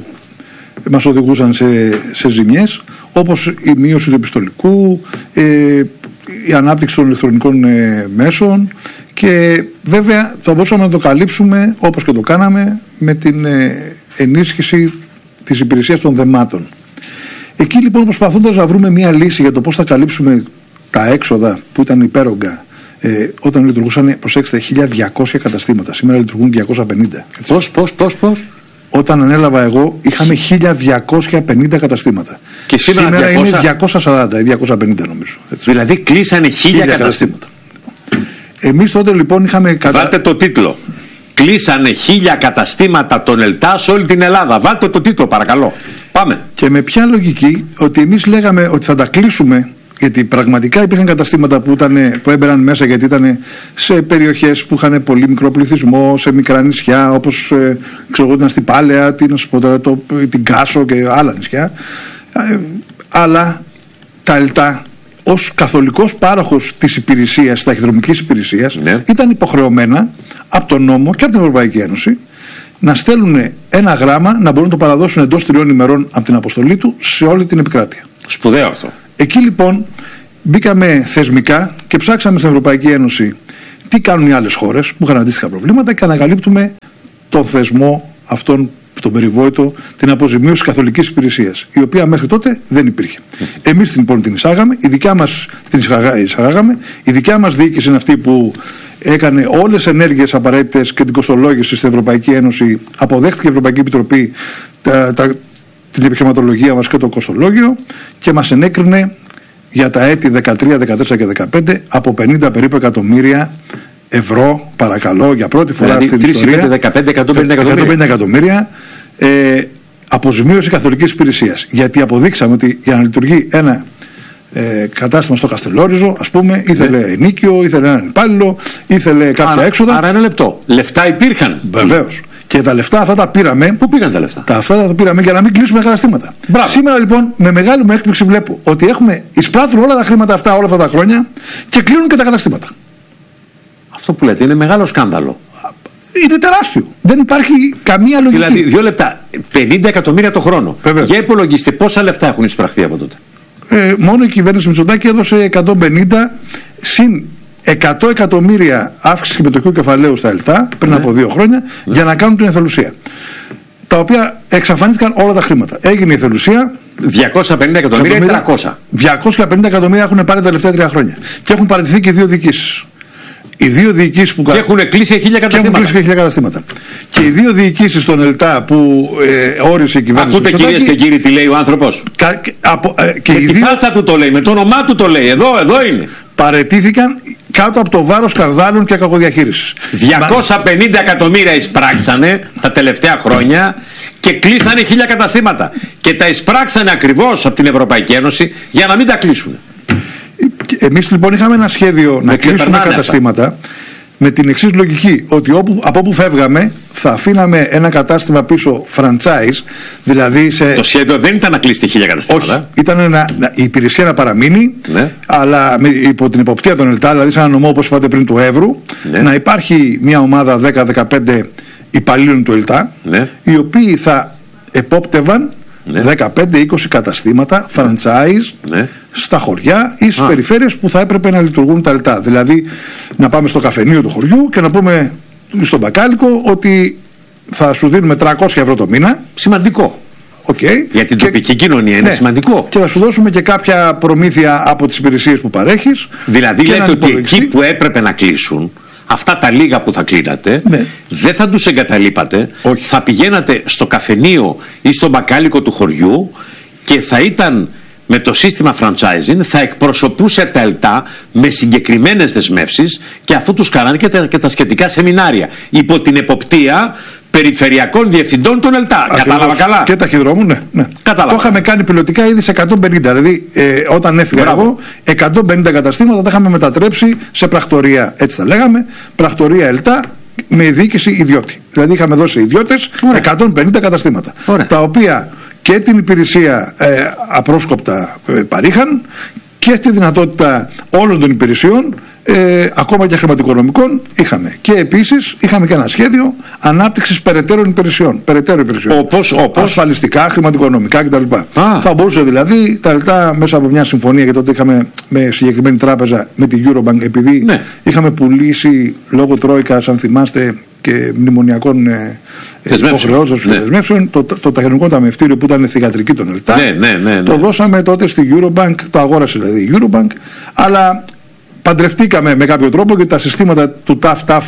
μας οδηγούσαν σε, σε ζημιές, όπως η μείωση του επιστολικού, ε, η ανάπτυξη των ηλεκτρονικών ε, μέσων, και βέβαια θα μπορούσαμε να το καλύψουμε, όπως και το κάναμε, με την ε, ενίσχυση της υπηρεσίας των δεμάτων. Εκεί λοιπόν, προσπαθώντας να βρούμε μια λύση για το πώς θα καλύψουμε τα έξοδα που ήταν υπέρογκα, ε, όταν λειτουργούσαν, προσέξτε, χίλια διακόσια καταστήματα, σήμερα λειτουργούν διακόσια πενήντα. Πώς, πώς, πώς, πώς? Όταν ανέλαβα εγώ είχαμε χίλια διακόσια πενήντα καταστήματα. Και σήμερα, σήμερα διακόσια... είναι διακόσια σαράντα ή διακόσια πενήντα νομίζω. Έτσι. Δηλαδή κλείσανε χίλια καταστήματα. Εμείς τότε λοιπόν είχαμε... Κατα... Βάλτε το τίτλο. Κλείσανε χίλια καταστήματα των ΕΛΤΑ σε όλη την Ελλάδα. Βάλτε το τίτλο παρακαλώ. Πάμε. Και με ποια λογική? Ότι εμείς λέγαμε ότι θα τα κλείσουμε, γιατί πραγματικά υπήρχαν καταστήματα που, ήταν, που έμπαιναν μέσα, γιατί ήταν σε περιοχές που είχαν πολύ μικρό πληθυσμό, σε μικρά νησιά, όπως ε, ξέρω εγώ την Αστυπάλαια, την, το, την Κάσο και άλλα νησιά. Ε, αλλά τα ΕΛΤΑ, ως καθολικός πάροχος της υπηρεσίας, της ταχυδρομικής υπηρεσίας, ναι, ήταν υποχρεωμένα από τον νόμο και από την Ευρωπαϊκή Ένωση να στέλνουν ένα γράμμα, να μπορούν να το παραδώσουν εντός τριών ημερών από την αποστολή του σε όλη την επικράτεια. Σπουδαίο αυτό. Εκεί λοιπόν μπήκαμε θεσμικά και ψάξαμε στην Ευρωπαϊκή Ένωση τι κάνουν οι άλλες χώρες που είχαν αντίστοιχα προβλήματα και ανακαλύπτουμε τον θεσμό αυτόν, τον περιβόητο, την αποζημίωση καθολικής υπηρεσίας, η οποία μέχρι τότε δεν υπήρχε. Εμείς λοιπόν την εισάγαμε, η δικιά μας την εισαγάγαμε, η δικιά μας διοίκηση είναι αυτή που έκανε όλες τις ενέργειες απαραίτητες και την κοστολόγηση στην Ευρωπαϊκή Ένωση, αποδέχτηκε η Ευρωπαϊκή Επιτροπή τα, τα, την επιχειρηματολογία μας και το κοστολόγιο και μας ενέκρινε για τα έτη δεκατρία, δεκατέσσερα και δεκαπέντε από πενήντα περίπου εκατομμύρια ευρώ, παρακαλώ, για πρώτη φορά δηλαδή, στην ιστορία, δεκαπέντε, εκατόν πενήντα εκατομμύρια ε, αποζημίωση καθολικής υπηρεσίας. Γιατί αποδείξαμε ότι για να λειτουργεί ένα ε, κατάστημα στο Καστελόριζο, ας πούμε, ήθελε ναι. ενίκιο, ήθελε έναν υπάλληλο, ήθελε κάποια άρα, έξοδα. Άρα ένα λεπτό. Λεφτά υπήρχαν. Βεβαίως. Και τα λεφτά αυτά τα πήραμε. Πού πήγαν τα λεφτά? Τα αυτά τα πήραμε για να μην κλείσουμε καταστήματα. Μπράβο. Σήμερα λοιπόν με μεγάλη μου έκπληξη βλέπω ότι έχουμε εισπράττουν όλα τα χρήματα αυτά όλα αυτά τα χρόνια και κλείνουν και τα καταστήματα. Αυτό που λέτε είναι μεγάλο σκάνδαλο. Είναι τεράστιο. Δεν υπάρχει καμία λογική. Δηλαδή, δύο λεπτά. πενήντα εκατομμύρια το χρόνο. Βεβαίως. Για υπολογίστε πόσα λεφτά έχουν εισπραχθεί από τότε. Ε, μόνο η κυβέρνηση Μητσοτάκη έδωσε εκατόν πενήντα συν εκατό εκατομμύρια αύξηση συμμετοχικού κεφαλαίου στα ΕΛΤΑ πριν ναι. από δύο χρόνια ναι. για να κάνουν την εθελουσία. Τα οποία εξαφανίστηκαν όλα τα χρήματα. Έγινε η εθελουσία. διακόσια πενήντα εκατομμύρια ή τριακόσια. διακόσια πενήντα εκατομμύρια έχουν πάρει τα τελευταία τρία χρόνια. Και έχουν παραιτηθεί και δύο διοικήσεις. Οι δύο διοικήσεις που και έχουν κλείσει χίλια καταστήματα. Και, χίλια καταστήματα. Και οι δύο διοικήσεις των ΕΛΤΑ που ε, όρισε η κυβέρνηση. Ακούτε κυρίες και κύριοι τι λέει ο άνθρωπος. Κα, από, ε, και με οι τη δύο... φάτσα του το λέει, με το όνομά του το λέει. Εδώ, εδώ είναι. Παραιτήθηκαν κάτω από το βάρος σκανδάλων και κακοδιαχείρισης. διακόσια πενήντα εκατομμύρια εισπράξανε τα τελευταία χρόνια και κλείσανε χίλια καταστήματα. Και τα εισπράξανε ακριβώς από την Ευρωπαϊκή Ένωση για να μην τα κλείσουν. Εμείς λοιπόν είχαμε ένα σχέδιο να κλείσουμε καταστήματα αυτά. Με την εξής λογική, ότι όπου, από όπου φεύγαμε θα αφήναμε ένα κατάστημα πίσω franchise, δηλαδή σε... Το σχέδιο δεν ήταν να κλείσει χίλια καταστήματα. Όχι, ήταν να, να, η υπηρεσία να παραμείνει, ναι. αλλά με, υπό την υποπτία των ΕΛΤΑ, δηλαδή σε ένα νομό όπως είπατε πριν του Εύρου, ναι. να υπάρχει μια ομάδα δέκα με δεκαπέντε υπαλλήλων του ΕΛΤΑ, ναι. οι οποίοι θα επόπτευαν ναι. δεκαπέντε με είκοσι καταστήματα franchise ναι. στα χωριά ή στις Α. περιφέρειες που θα έπρεπε να λειτουργούν τα ΕΛΤΑ. Δηλαδή να πάμε στο καφενείο του χωριού και να πούμε στον μπακάλικο ότι θα σου δίνουμε τριακόσια ευρώ το μήνα. Σημαντικό. Okay. Για την τοπική και, κοινωνία είναι ναι, σημαντικό. Και θα σου δώσουμε και κάποια προμήθεια από τις υπηρεσίες που παρέχεις. Δηλαδή λέτε ότι εκεί που έπρεπε να κλείσουν, αυτά τα λίγα που θα κλείνατε, ναι, δεν θα τους εγκαταλείπατε. Όχι. Θα πηγαίνατε στο καφενείο ή στο μπακάλικο του χωριού και θα ήταν με το σύστημα franchising, θα εκπροσωπούσε τα ΕΛΤΑ με συγκεκριμένες δεσμεύσεις και αφού τους κάνανε και τα, και τα σχετικά σεμινάρια υπό την εποπτεία περιφερειακών διευθυντών των ΕΛΤΑ. Ακριβώς. Κατάλαβα καλά. Και ταχυδρόμου, ναι. ναι. Κατάλαβα. Το είχαμε κάνει πιλωτικά ήδη σε εκατόν πενήντα. Δηλαδή, ε, όταν έφυγα Μπράβο. εγώ, εκατόν πενήντα καταστήματα τα είχαμε μετατρέψει σε πρακτορία. Έτσι τα λέγαμε. Πρακτορία ΕΛΤΑ με διοίκηση ιδιώτη. Δηλαδή, είχαμε δώσει ιδιώτες εκατόν πενήντα καταστήματα. Ωραία. Τα οποία και την υπηρεσία ε, απρόσκοπτα ε, παρήχαν και τη δυνατότητα όλων των υπηρεσιών, ε, ακόμα και χρηματοοικονομικών, είχαμε. Και επίσης είχαμε και ένα σχέδιο ανάπτυξης περαιτέρω υπηρεσιών. Περαιτέρω υπηρεσιών. Όπως, όπως. Ασφαλιστικά, χρηματοοικονομικά κτλ. Θα μπορούσε δηλαδή τα λεπτά μέσα από μια συμφωνία, γιατί τότε είχαμε με συγκεκριμένη τράπεζα με την Eurobank, επειδή ναι, είχαμε πουλήσει λόγω Τρόικας, αν θυμάστε, και μνημονιακών ε, υποχρεώσεων και ναι, δεσμεύσεων, το, το, το ταχυδρομικό ταμιευτήριο που ήταν θυγατρική των ΕΛΤΑ, ναι, ναι, ναι, ναι, το δώσαμε τότε στη Eurobank, το αγόρασε δηλαδή η Eurobank, αλλά παντρευτήκαμε με κάποιο τρόπο και τα συστήματα του ταφ ταφ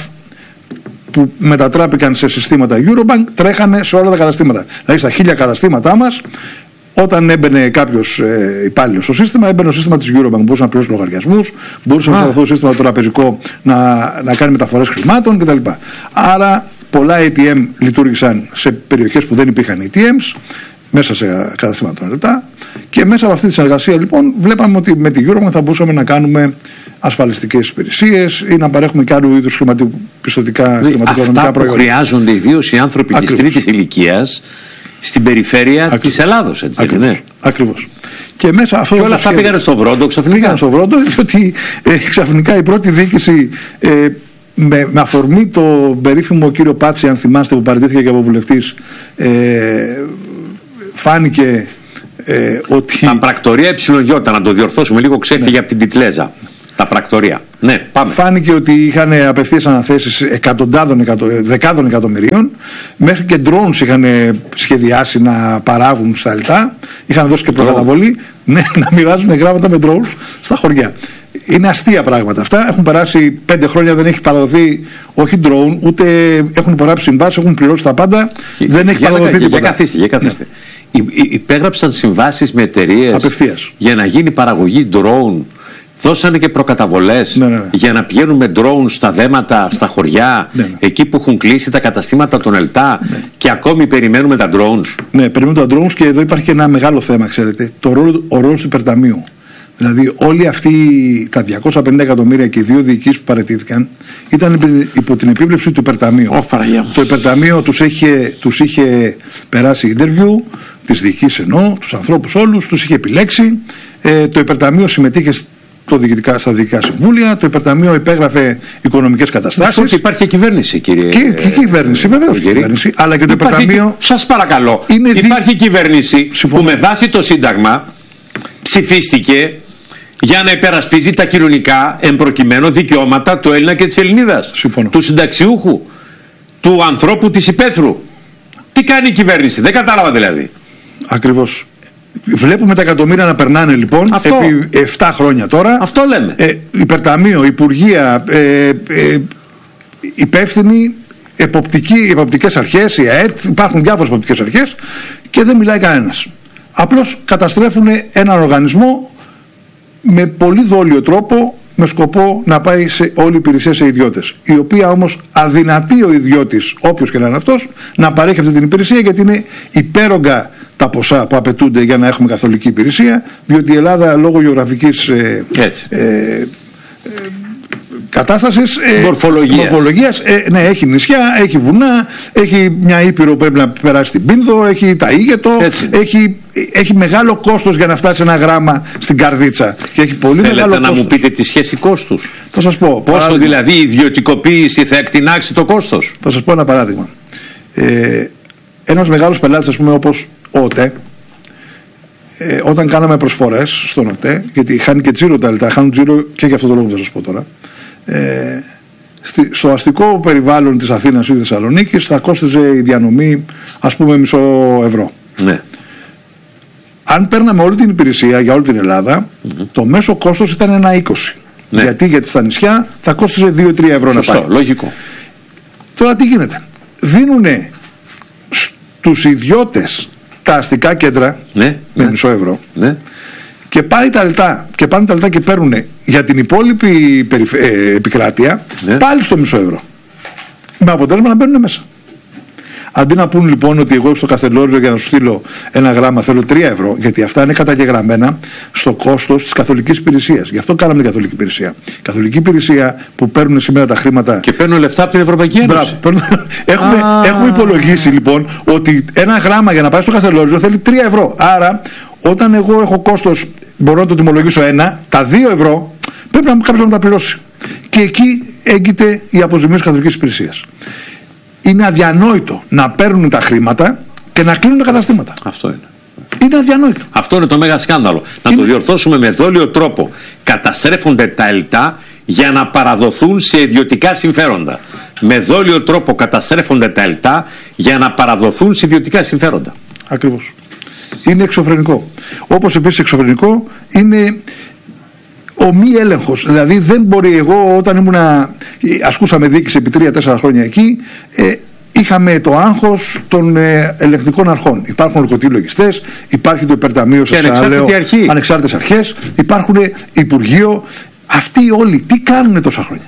που μετατράπηκαν σε συστήματα Eurobank τρέχανε σε όλα τα καταστήματα. Δηλαδή στα χίλια καταστήματά μας, όταν έμπαινε κάποιος ε, υπάλληλος στο σύστημα, έμπαινε στο σύστημα της Eurobank. Μπορούσε να πληρώσει λογαριασμούς, μπορούσε να αυτό το σύστημα το τραπεζικό να, να κάνει μεταφορές χρημάτων κτλ. Άρα πολλά έι τι εμ λειτουργήσαν σε περιοχές που δεν υπήρχαν έι τι εμς, μέσα σε καταστήματα των ΕΛΤΑ. Και μέσα από αυτή τη συνεργασία λοιπόν βλέπαμε ότι με την Eurobank θα μπορούσαμε να κάνουμε ασφαλιστικές υπηρεσίες ή να παρέχουμε και άλλου είδους χρηματοπιστωτικά χρηματοοικονομικά προϊόντα. Αυτά που χρειάζονται ιδίως οι άνθρωποι της τρίτης ηλικίας στην περιφέρεια Ακριβώς. της Ελλάδος, έτσι Ακριβώς. ναι. Ακριβώς. Και, μέσα αυτό και όλα αυτά πήγανε στο Βρόντο ξαφνικά. Πήγανε στο Βρόντο, διότι ε, ξαφνικά η πρώτη διοίκηση ε, με, με αφορμή το περίφημο κύριο Πάτσι, αν θυμάστε, που παραιτήθηκε και από βουλευτής, ε, φάνηκε ε, ότι... Τα πρακτορία ΕΙ, να το διορθώσουμε λίγο, ξέφυγε ναι, από την τιτλέζα. Τα πρακτορία. Ναι, πάμε. Φάνηκε ότι είχαν απευθείας αναθέσεις εκατοντάδων, εκατο, δεκάδων εκατομμυρίων. Μέχρι και drones είχαν σχεδιάσει να παράγουν στα ΕΛΤΑ. Είχαν δώσει και προκαταβολή ναι, να μοιράζουν γράμματα με drones στα χωριά. Είναι αστεία πράγματα αυτά. Έχουν περάσει πέντε χρόνια, δεν έχει παραδοθεί όχι drone, ούτε έχουν υπογράψει συμβάσεις, έχουν πληρώσει τα πάντα. Και, δεν έχει παραδοθεί για, τίποτα. Για καθίστε, για καθίστε. Ναι. Υπέγραψαν συμβάσεις με εταιρείες για να γίνει παραγωγή drone. Δώσανε και προκαταβολές ναι, ναι, ναι. για να πηγαίνουν με drones στα δέματα, στα χωριά, ναι, ναι. εκεί που έχουν κλείσει τα καταστήματα των ΕΛΤΑ ναι. και ακόμη περιμένουμε τα drones. Ναι, περιμένουμε τα drones και εδώ υπάρχει και ένα μεγάλο θέμα, ξέρετε. Το ρόλο, ο ρόλος του υπερταμείου. Δηλαδή όλοι αυτοί τα διακόσια πενήντα εκατομμύρια και οι δύο διοικήσεις που παραιτήθηκαν ήταν υπό την επίβλεψη του υπερταμείου. Oh, το υπερταμείο τους είχε, τους είχε περάσει interview, τις διοικήσεις εννοώ, τους ανθρώπους όλους, τους είχε επιλέξει. Ε, το υπερταμείο συμμετείχε το διοικητικά, στα διοικητικά συμβούλια, το υπερταμείο υπέγραφε οικονομικές καταστάσεις. Ότι υπάρχει και κυβέρνηση, κύριε. Και, και κυβέρνηση, βεβαίως. Κυβέρνηση, αλλά και το υπάρχει υπερταμείο. Και, σας παρακαλώ, υπάρχει δι... κυβέρνηση Συμφωνώ. που με βάση το Σύνταγμα ψηφίστηκε για να υπερασπίζει τα κοινωνικά εμπροκειμένο δικαιώματα του Έλληνα και της Ελληνίδας. Συμφωνώ. Του συνταξιούχου, του ανθρώπου της υπαίθρου. Τι κάνει η κυβέρνηση, δεν κατάλαβα δηλαδή. Ακριβώς. Βλέπουμε τα εκατομμύρια να περνάνε λοιπόν αυτό. επί επτά χρόνια τώρα. Αυτό λέμε. Ε, υπερταμείο, Υπουργεία, ε, ε, υπεύθυνοι, εποπτικοί, εποπτικές αρχές, η ΑΕΤ, υπάρχουν διάφορες εποπτικές αρχές και δεν μιλάει κανένας. Απλώς καταστρέφουν έναν οργανισμό με πολύ δόλιο τρόπο, με σκοπό να πάει σε όλη η υπηρεσία σε ιδιώτες. Η οποία όμως αδυνατεί ο ιδιώτης, όποιος και να είναι αυτός, να παρέχει αυτή την υπηρεσία, γιατί είναι υπέρογκα τα ποσά που απαιτούνται για να έχουμε καθολική υπηρεσία, διότι η Ελλάδα λόγω γεωγραφικής ε, ε, ε, κατάστασης, ε, μορφολογίας, μορφολογίας ε, ναι, έχει νησιά, έχει βουνά, έχει μια ήπειρο που πρέπει να περάσει την Πίνδο, έχει τα Ήγετο, έχει, έχει μεγάλο κόστος για να φτάσει ένα γράμμα στην Καρδίτσα. Και έχει πολύ Θέλετε μεγάλο να κόστος. μου πείτε τη σχέση κόστους? Θα σας πω. Πόσο παράδειγμα, δηλαδή η ιδιωτικοποίηση θα εκτινάξει το κόστος? Θα σας πω ένα παράδειγμα. Ε, ένας μεγάλος πελάτης, ας πούμε, όπως ο ΟΤΕ, ε, όταν κάναμε προσφορές στον ΟΤΕ, γιατί χάνει και τζίρο τα ΕΛΤΑ, χάνουν τζίρο και για αυτό το λόγο που θα σας πω τώρα, ε, στη, στο αστικό περιβάλλον της Αθήνας ή της Θεσσαλονίκης θα κόστιζε η διανομή, ας πούμε, μισό ευρώ. Ναι. αν παίρναμε όλη την υπηρεσία για όλη την Ελλάδα, mm-hmm. το μέσο κόστος ήταν ένα είκοσι. Ναι. Γιατί, γιατί στα νησιά θα κόστιζε δύο τρία ευρώ. Σωστό, να πάει. Λογικό. Τώρα τι γίνεται. Δίνουνε στους ιδιώτες τα αστικά κέντρα, ναι, με ναι. μισό ευρώ, ναι. και πάνε τα λεπτά και πάνε τα λεπτά και παίρνουν για την υπόλοιπη περιφε... ε, επικράτεια, ναι. πάλι στο μισό ευρώ. Με αποτέλεσμα να μπαίνουν μέσα. Αντί να πούν λοιπόν ότι εγώ στο Καστελόριζο για να σου στείλω ένα γράμμα θέλω τρία ευρώ, γιατί αυτά είναι καταγεγραμμένα στο κόστος της καθολικής υπηρεσίας. Γι' αυτό κάναμε την καθολική υπηρεσία. Η καθολική υπηρεσία που παίρνουν σήμερα τα χρήματα. Και παίρνουν λεφτά από την Ευρωπαϊκή Ένωση. Μπράβο, έχουμε, έχουμε υπολογίσει λοιπόν ότι ένα γράμμα για να πάει στο Καστελόριζο θέλει τρία ευρώ. Άρα, όταν εγώ έχω κόστος, μπορώ να το τιμολογήσω ένα, τα δύο ευρώ πρέπει να κάποιος να τα πληρώσει. Και εκεί έγκυται η αποζημίωση καθολικής υπηρεσίας. Είναι αδιανόητο να παίρνουν τα χρήματα και να κλείνουν τα καταστήματα. Αυτό είναι. Είναι αδιανόητο. Αυτό είναι το μέγα σκάνδαλο. Να είναι... το διορθώσουμε με δόλιο τρόπο. Καταστρέφονται τα ΕΛΤΑ για να παραδοθούν σε ιδιωτικά συμφέροντα. Με δόλιο τρόπο καταστρέφονται τα ΕΛΤΑ για να παραδοθούν σε ιδιωτικά συμφέροντα. Ακριβώς. Είναι εξωφρενικό. Όπως επίσης εξωφρενικό είναι ο μη έλεγχος. Δηλαδή δεν μπορεί, εγώ όταν ήμουνα, ασκούσαμε διοίκηση επί τρία τέσσερα χρόνια εκεί, ε, είχαμε το άγχος των ε, ελεγκτικών αρχών. Υπάρχουν ορκωτοί λογιστές, υπάρχει το υπερταμείο, σας ξαναλέω, ανεξάρτητες αρχές, υπάρχουν Υπουργείο. Αυτοί όλοι τι κάνουν τόσα χρόνια?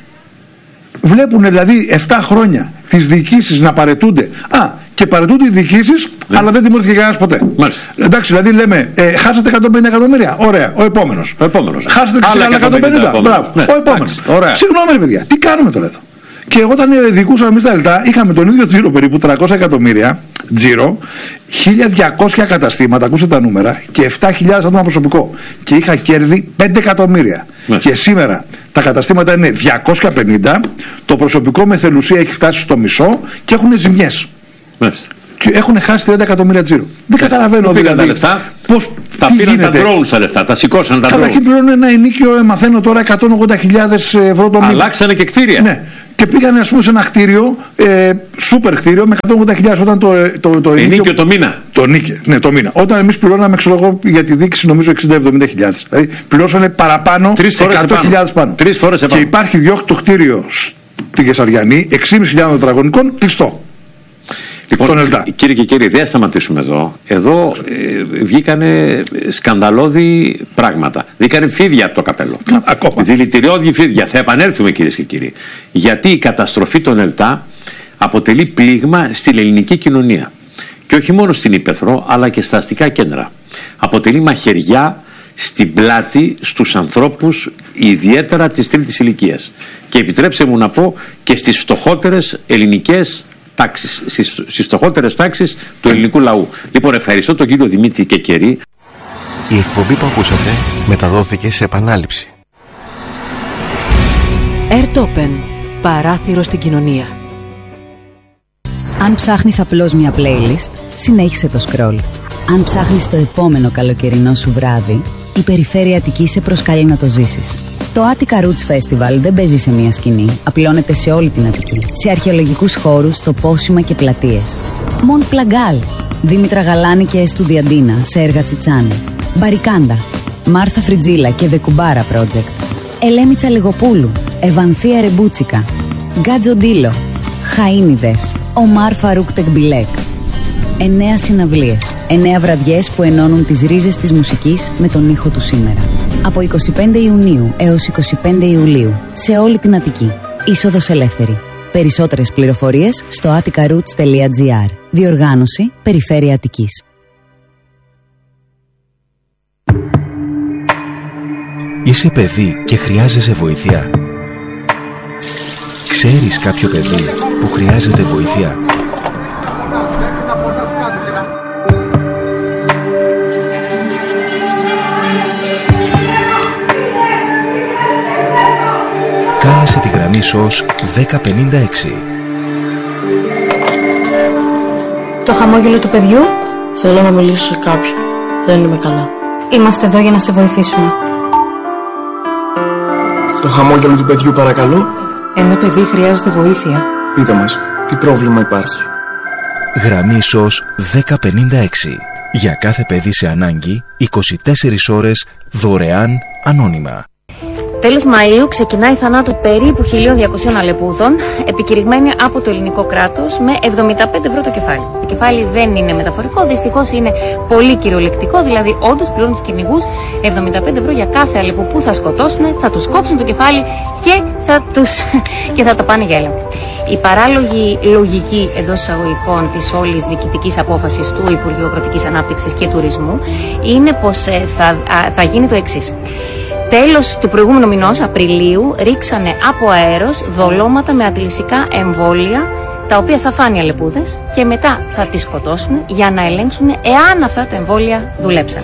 Βλέπουν δηλαδή επτά χρόνια τις διοικήσεις να παρετούνται. Α, και παρετούνται οι διοικήσεις, ναι. αλλά δεν τιμωρήθηκε κανένας ποτέ. Μάλιστα. Εντάξει, δηλαδή λέμε, ε, χάσατε εκατόν πενήντα εκατομμύρια. Ωραία, ο επόμενος. Ο επόμενος. Χάσατε άλλα εκατόν πενήντα. Μπράβο, ναι. ο επόμενος. Συγγνώμη, ρε παιδιά, τι κάνουμε τώρα εδώ? Και όταν διοικούσαμε εμείς τα ΕΛΤΑ, είχαμε τον ίδιο τζίρο περίπου τριακόσια εκατομμύρια τζίρο, χίλια διακόσια καταστήματα, ακούστε τα νούμερα, και επτά χιλιάδες άτομα προσωπικό. Και είχα κέρδη πέντε εκατομμύρια. Ναι. Και σήμερα τα καταστήματα είναι διακόσια πενήντα, το προσωπικό με θελουσία έχει φτάσει στο μισό και έχουν ζημιές. Μάλιστα. Και έχουν χάσει τριάντα εκατομμύρια τζίρο. Δεν καταλαβαίνω δηλαδή. Τα λεφτά, πώς, τα πήραν τα drones τα λεφτά, τα σηκώσαν τα drones. Καταρχήν πληρώνουν ένα ενίκιο, μαθαίνω τώρα, εκατόν ογδόντα χιλιάδες ευρώ το μήνα. Αλλάξανε και κτίρια. Ναι. Και πήγανε, ας πούμε, σε ένα κτίριο, ε, σούπερ κτίριο, με εκατόν ογδόντα χιλιάδες όταν το, το, το ενίκιο. Ενίκιο το μήνα. Το νίκιο, ναι, το μήνα. Όταν εμείς πληρώναμε, ξέρω εγώ, για τη δίκηση, νομίζω εξήντα με εβδομήντα χιλιάδες. Δηλαδή πληρώσανε παραπάνω, εκατό χιλιάδες πάνω. Τρεις φορές επάνω. Και υπάρχει διώχτο κτίριο στη Γεσαριανή, έξι χιλιάδες πεντακόσια τετραγωνικών, κλειστό. Λοιπόν, κύριε και κύριοι, δεν θα σταματήσουμε εδώ. Εδώ ε, βγήκανε σκανδαλώδη πράγματα. Βγήκανε φίδια από το καπέλο. Δηλητηριώδη φίδια. Θα επανέλθουμε, κυρίες και κύριοι. Γιατί η καταστροφή των ΕΛΤΑ αποτελεί πλήγμα στην ελληνική κοινωνία. Και όχι μόνο στην Ηπεθρό, αλλά και στα αστικά κέντρα. Αποτελεί μαχαιριά στην πλάτη στους ανθρώπους, ιδιαίτερα της τρίτης ηλικίας. Και επιτρέψτε μου να πω και στις φτωχότερες ελληνικές τάξεις, στις, στις φτωχότερες τάξεις του ελληνικού λαού. Λοιπόν, ευχαριστώ τον κύριο Δημήτρη Κεκερή. Η εκπομπή που ακούσατε μεταδόθηκε σε επανάληψη. Airtopen. Παράθυρο στην κοινωνία. Αν ψάχνεις απλώς μια playlist, συνέχισε το scroll. Αν ψάχνεις το επόμενο καλοκαιρινό σου βράδυ, η Περιφέρεια Αττικής σε προσκαλεί να το ζήσεις. Το Attica Roots Festival δεν παίζει σε μία σκηνή, απλώνεται σε όλη την Αττική. Σε αρχαιολογικούς χώρους, τοπόσιμα και πλατείες. Μοντ Πλαγκάλ, Δήμητρα Γαλάνη και Εστουδιαντίνα σε έργα Τσιτσάνη. Μπαρικάντα, Μάρθα Φριτζίλα και The Κουμπάρα Project. Ελέμιτσα Λιγοπούλου, Ευανθία Ρεμπούτσικα. Γκάτζο Ντίλο, Χαΐνιδες, Ομάρ Φαρούκ Τεκμπιλέκ. Εννέα συναυλίες, εννέα βραδιές που ενώνουν τις ρίζες της μουσικής με τον ήχο του σήμερα. Από εικοστή πέμπτη Ιουνίου έως εικοστή πέμπτη Ιουλίου, σε όλη την Αττική. Είσοδος ελεύθερη. Περισσότερες πληροφορίες στο attica roots τελεία gr. Διοργάνωση Περιφέρεια Αττικής. Είσαι παιδί και χρειάζεσαι βοήθεια. Ξέρεις κάποιο παιδί που χρειάζεται βοήθεια? Κάλεσε τη γραμμή ΣΟΣ δέκα πενήντα έξι. Το χαμόγελο του παιδιού. Θέλω να μιλήσω σε κάποιον. Δεν είμαι καλά. Είμαστε εδώ για να σε βοηθήσουμε. Το χαμόγελο του παιδιού, παρακαλώ. Ένα παιδί χρειάζεται βοήθεια. Πείτε μας, τι πρόβλημα υπάρχει? Γραμμή ΣΟΣ δέκα πενήντα έξι. Για κάθε παιδί σε ανάγκη, είκοσι τέσσερις ώρες δωρεάν ανώνυμα. Τέλος Μαΐου ξεκινάει η θανάτου περίπου χίλια διακοσίων αλεπούδων, επικηρυγμένη από το ελληνικό κράτος με εβδομήντα πέντε ευρώ το κεφάλι. Το κεφάλι δεν είναι μεταφορικό, δυστυχώς είναι πολύ κυριολεκτικό, δηλαδή όντως πληρώνουν τους κυνηγούς εβδομήντα πέντε ευρώ για κάθε αλεπού που θα σκοτώσουν, θα τους κόψουν το κεφάλι και θα, τους... και θα τα πάνε για έλεγχο. Η παράλογη λογική εντός εισαγωγικών της όλης διοικητικής απόφασης του Υπουργείου Κρατικής Ανάπτυξης και Τουρισμού είναι πως θα, θα γίνει το εξής. Τέλος του προηγούμενου μηνός, Απριλίου, ρίξανε από αέρος δολώματα με αντιλυσικά εμβόλια, τα οποία θα φάνε οι αλεπούδες και μετά θα τις σκοτώσουν για να ελέγξουν εάν αυτά τα εμβόλια δουλέψαν.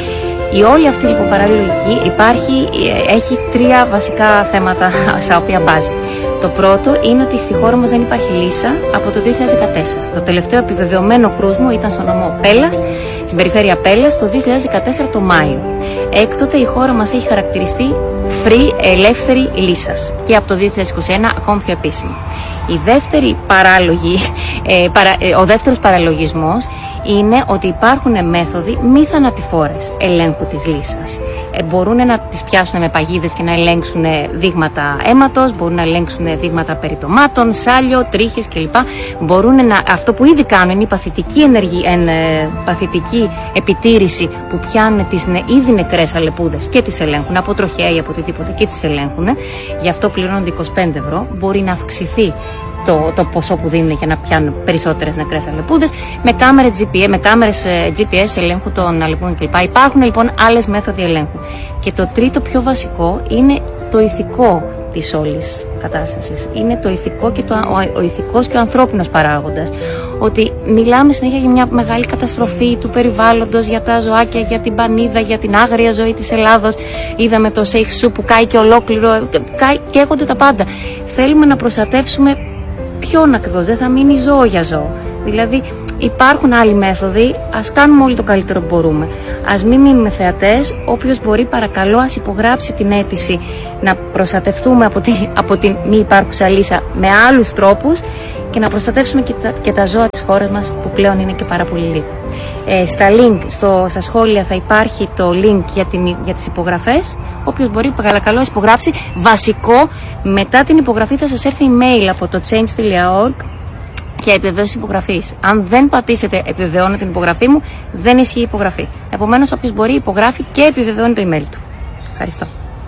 Η όλη αυτή λοιπόν παραλογική υπάρχει, έχει τρία βασικά θέματα στα οποία μπάζει. Το πρώτο είναι ότι στη χώρα μας δεν υπάρχει λύσα από το δύο χιλιάδες δεκατέσσερα. Το τελευταίο επιβεβαιωμένο κρούσμο ήταν στο νομό Πέλλας, στην περιφέρεια Πέλλας, το δύο χιλιάδες δεκατέσσερα το Μάιο. Έκτοτε η χώρα μας έχει χαρακτηριστεί free, ελεύθερη λύσας και από το δύο χιλιάδες είκοσι ένα ακόμη πιο επίσημη. Η δεύτερη παράλογη, ε, παρα, ε, ο δεύτερος παραλογισμός είναι ότι υπάρχουν μέθοδοι μη θανατηφόρες ελέγχου της λύσας. Ε, μπορούν να τις πιάσουν με παγίδες και να ελέγξουν δείγματα αίματος, μπορούν να ελέγξουν δείγματα περιτομάτων, σάλιο, τρίχες κλπ. Μπορούν να, αυτό που ήδη κάνουν είναι η παθητική, ενεργη, εν, ε, παθητική επιτήρηση που πιάνουν τις ν, ήδη νεκρές αλεπούδες και τις ελέγχουν από τροχέα ή από οτιδήποτε και τις ελέγχουν. Γι' αυτό πληρώνονται είκοσι πέντε ευρώ. Μπορεί να αυξηθεί Το, το ποσό που δίνουν για να πιάνουν περισσότερες νεκρές αλεπούδες με κάμερες τζι πι ες, με κάμερες τζι πι ες ελέγχου των αλεπούδων κλπ. Υπάρχουν λοιπόν άλλες μέθοδοι ελέγχου. Και το τρίτο πιο βασικό είναι το ηθικό της όλης κατάστασης. Είναι το ηθικό και το, ο, ο ηθικός και ο ανθρώπινος παράγοντας. Ότι μιλάμε συνέχεια για μια μεγάλη καταστροφή του περιβάλλοντος, για τα ζωάκια, για την πανίδα, για την άγρια ζωή της Ελλάδος. Είδαμε το Σέιχ-Σου που κάει και ολόκληρο, κάει, καίγονται τα πάντα. Θέλουμε να προστατεύσουμε ποιον ακριβώς, δεν θα μείνει ζώο για ζώο. Δηλαδή υπάρχουν άλλοι μέθοδοι, ας κάνουμε όλοι το καλύτερο που μπορούμε. Ας μην μείνουμε θεατές, όποιος μπορεί παρακαλώ ας υπογράψει την αίτηση να προστατευτούμε από, τη, από την μη υπάρχουσα λύσα με άλλους τρόπους και να προστατεύσουμε και τα, και τα ζώα της χώρας μας που πλέον είναι και πάρα πολύ λίγο. Ε, στα link, στο, στα σχόλια θα υπάρχει το link για, την, για τις υπογραφές. Όποιος μπορεί παρακαλώ υπογράψει. Βασικό, μετά την υπογραφή θα σας έρθει email από το change τελεία org για επιβεβαίωση υπογραφής. Αν δεν πατήσετε επιβεβαιώνω την υπογραφή μου, δεν ισχύει η υπογραφή. Επομένως, όποιος μπορεί υπογράφει και επιβεβαιώνει το email του. Ευχαριστώ.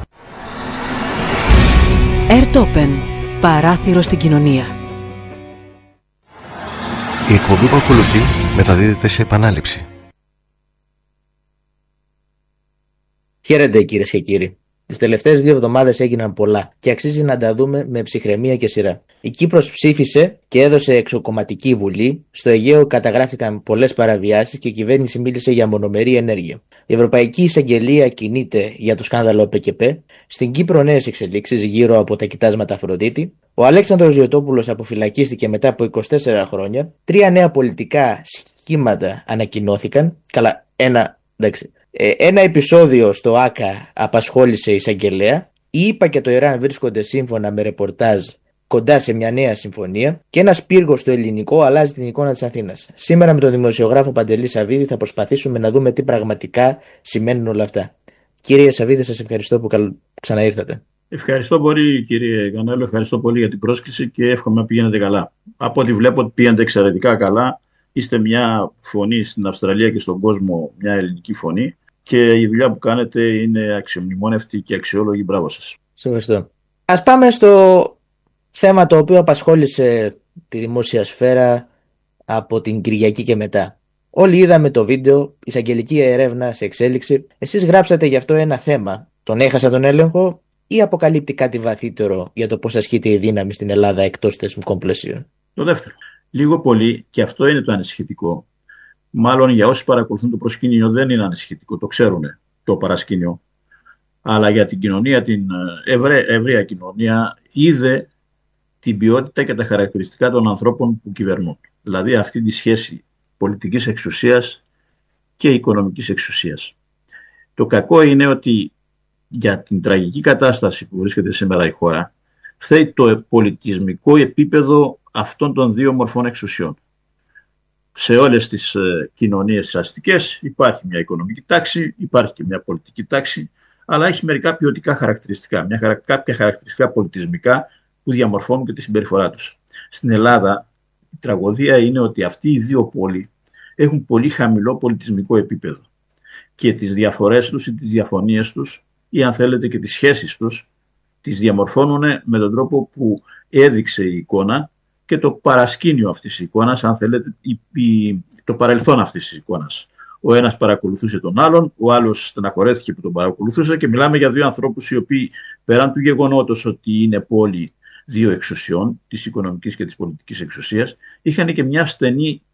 Airtopen. Παράθυρο στην κοινωνία. Η εκπομπή που ακολουθεί μεταδίδεται σε επανάληψη. Χαίρετε κυρίες και κύριοι. Τις τελευταίες δύο εβδομάδες έγιναν πολλά και αξίζει να τα δούμε με ψυχραιμία και σειρά. Η Κύπρος ψήφισε και έδωσε εξοκομματική βουλή. Στο Αιγαίο καταγράφηκαν πολλές παραβιάσεις και η κυβέρνηση μίλησε για μονομερή ενέργεια. Η Ευρωπαϊκή Εισαγγελία κινείται για το σκάνδαλο ΠΚΠ. Στην Κύπρο νέες εξελίξεις γύρω από τα κοιτάσματα Αφροδίτη. Ο Αλέξανδρος Διωτόπουλος αποφυλακίστηκε μετά από είκοσι τέσσερα χρόνια. Τρία νέα πολιτικά σχήματα ανακοινώθηκαν. Καλά, ένα, εντάξει. Ε, ένα επεισόδιο στο ΆΚΑ απασχόλησε εισαγγελέα. Η ΗΠΑ και το Ιράν βρίσκονται σύμφωνα με ρεπορτάζ κοντά σε μια νέα συμφωνία και ένας πύργος στο ελληνικό αλλάζει την εικόνα της Αθήνας. Σήμερα με τον δημοσιογράφο Παντελή Σαββίδη θα προσπαθήσουμε να δούμε τι πραγματικά σημαίνουν όλα αυτά. Κύριε Σαββίδη, σας ευχαριστώ που καλ... ξαναήρθατε. Ευχαριστώ πολύ κύριε Κανέλο, ευχαριστώ πολύ για την πρόσκληση και εύχομαι να πηγαίνετε καλά. Από ό,τι βλέπω πηγαίνετε εξαιρετικά καλά. Είστε μια φωνή στην Αυστραλία και στον κόσμο, μια ελληνική φωνή και η δουλειά που κάνετε είναι αξιομνημόνευτη και αξιόλογη. Μπράβο σας. Σας ευχαριστώ. Ας πάμε στο θέμα το οποίο απασχόλησε τη δημόσια σφαίρα από την Κυριακή και μετά. Όλοι είδαμε το βίντεο, εισαγγελική ερεύνα σε εξέλιξη. Εσείς γράψατε γι' αυτό ένα θέμα. Τον έχασα τον έλεγχο ή αποκαλύπτει κάτι βαθύτερο για το πώς ασκείται η δύναμη στην Ελλάδα εκτός θεσμικών πλαισίων? Το δεύτερο. Λίγο πολύ, και αυτό είναι το ανησυχητικό. Μάλλον για όσους παρακολουθούν το προσκήνιο δεν είναι ανησυχητικό, το ξέρουν το παρασκήνιο. Αλλά για την κοινωνία, την ευρέ, ευρεία κοινωνία, είδε την ποιότητα και τα χαρακτηριστικά των ανθρώπων που κυβερνούν. Δηλαδή αυτή τη σχέση πολιτικής εξουσίας και οικονομικής εξουσίας. Το κακό είναι ότι για την τραγική κατάσταση που βρίσκεται σήμερα η χώρα, φταίει το πολιτισμικό επίπεδο αυτών των δύο μορφών εξουσιών. σε όλες τις ε, κοινωνίες τις αστικές υπάρχει μια οικονομική τάξη, υπάρχει και μια πολιτική τάξη, αλλά έχει μερικά ποιοτικά χαρακτηριστικά, μια, κάποια χαρακτηριστικά πολιτισμικά που διαμορφώνουν και τη συμπεριφορά τους. Στην Ελλάδα η τραγωδία είναι ότι αυτοί οι δύο πόλοι έχουν πολύ χαμηλό πολιτισμικό επίπεδο και τις διαφορές τους ή τις διαφωνίες τους ή αν θέλετε και τις σχέσεις τους τις διαμορφώνουν με τον τρόπο που έδειξε η εικόνα και το παρασκήνιο αυτής της εικόνας, αν θέλετε, η, η, το παρελθόν αυτής της εικόνας. Ο ένας παρακολουθούσε τον άλλον, ο άλλος στεναχωρέθηκε που τον παρακολουθούσε και μιλάμε για δύο ανθρώπους οι οποίοι πέραν του γεγονότος ότι είναι πόλοι δύο εξουσιών, της οικονομικής και της πολιτικής εξουσίας, είχαν και μια στενή,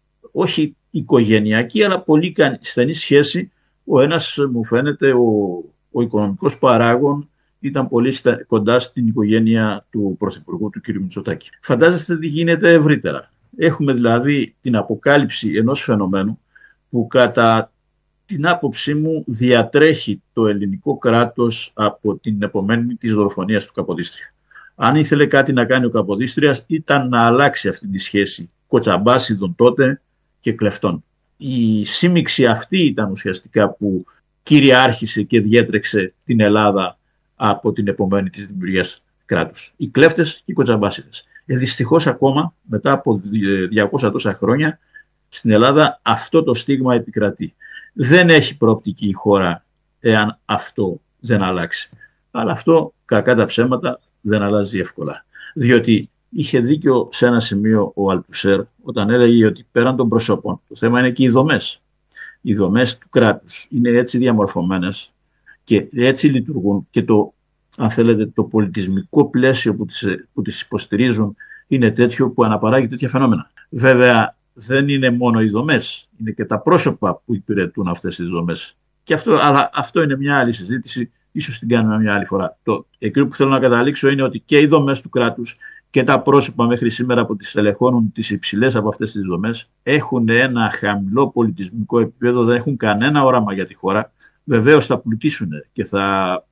όχι οικογενειακή, αλλά πολύ στενή σχέση. Ο ένας, μου φαίνεται, ο, ο οικονομικός παράγων ήταν πολύ στα, κοντά στην οικογένεια του Πρωθυπουργού, του κ. Μητσοτάκη. Φαντάζεστε τι γίνεται ευρύτερα. Έχουμε δηλαδή την αποκάλυψη ενός φαινομένου που κατά την άποψή μου διατρέχει το ελληνικό κράτος από την επομένη της δολοφονίας του Καποδίστρια. Αν ήθελε κάτι να κάνει ο Καποδίστριας ήταν να αλλάξει αυτή τη σχέση κοτσαμπάσιδων τότε και κλεφτών. Η σύμμιξη αυτή ήταν ουσιαστικά που κυριάρχησε και διέτρεξε την Ελλάδα από την επομένη της δημιουργίας κράτους. Οι κλέφτες και οι κοτσαμπάσιδες. Ε, δυστυχώς ακόμα μετά από διακόσια τόσα χρόνια στην Ελλάδα αυτό το στίγμα επικρατεί. Δεν έχει προοπτική η χώρα εάν αυτό δεν αλλάξει. Αλλά αυτό κακά τα ψέματα δεν αλλάζει εύκολα. Διότι είχε δίκιο σε ένα σημείο ο Αλτουσέρ όταν έλεγε ότι πέραν των προσώπων το θέμα είναι και οι δομές. Οι δομές του κράτους είναι έτσι διαμορφωμένες και έτσι λειτουργούν και το, αν θέλετε, το πολιτισμικό πλαίσιο που τις, που τις υποστηρίζουν είναι τέτοιο που αναπαράγει τέτοια φαινόμενα. Βέβαια δεν είναι μόνο οι δομές, είναι και τα πρόσωπα που υπηρετούν αυτές τις δομές. Και αυτό, αλλά αυτό είναι μια άλλη συζήτηση, ίσως την κάνουμε μια άλλη φορά. Το εκείνο που θέλω να καταλήξω είναι ότι και οι δομές του κράτους και τα πρόσωπα μέχρι σήμερα που τις στελεχώνουν τις υψηλές από αυτές τις δομές έχουν ένα χαμηλό πολιτισμικό επίπεδο, δεν έχουν κανένα όραμα για τη χώρα. Βεβαίως θα πλουτίσουν και θα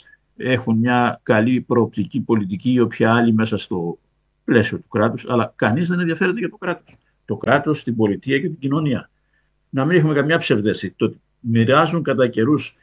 έχουν μια καλή προοπτική πολιτική ή όποια άλλη μέσα στο πλαίσιο του κράτους, αλλά κανείς δεν ενδιαφέρεται για το κράτος. Το κράτος, την πολιτεία και την κοινωνία. Να μην έχουμε καμιά ψευδέση. Το ότι μοιράζουν κατά καιρούς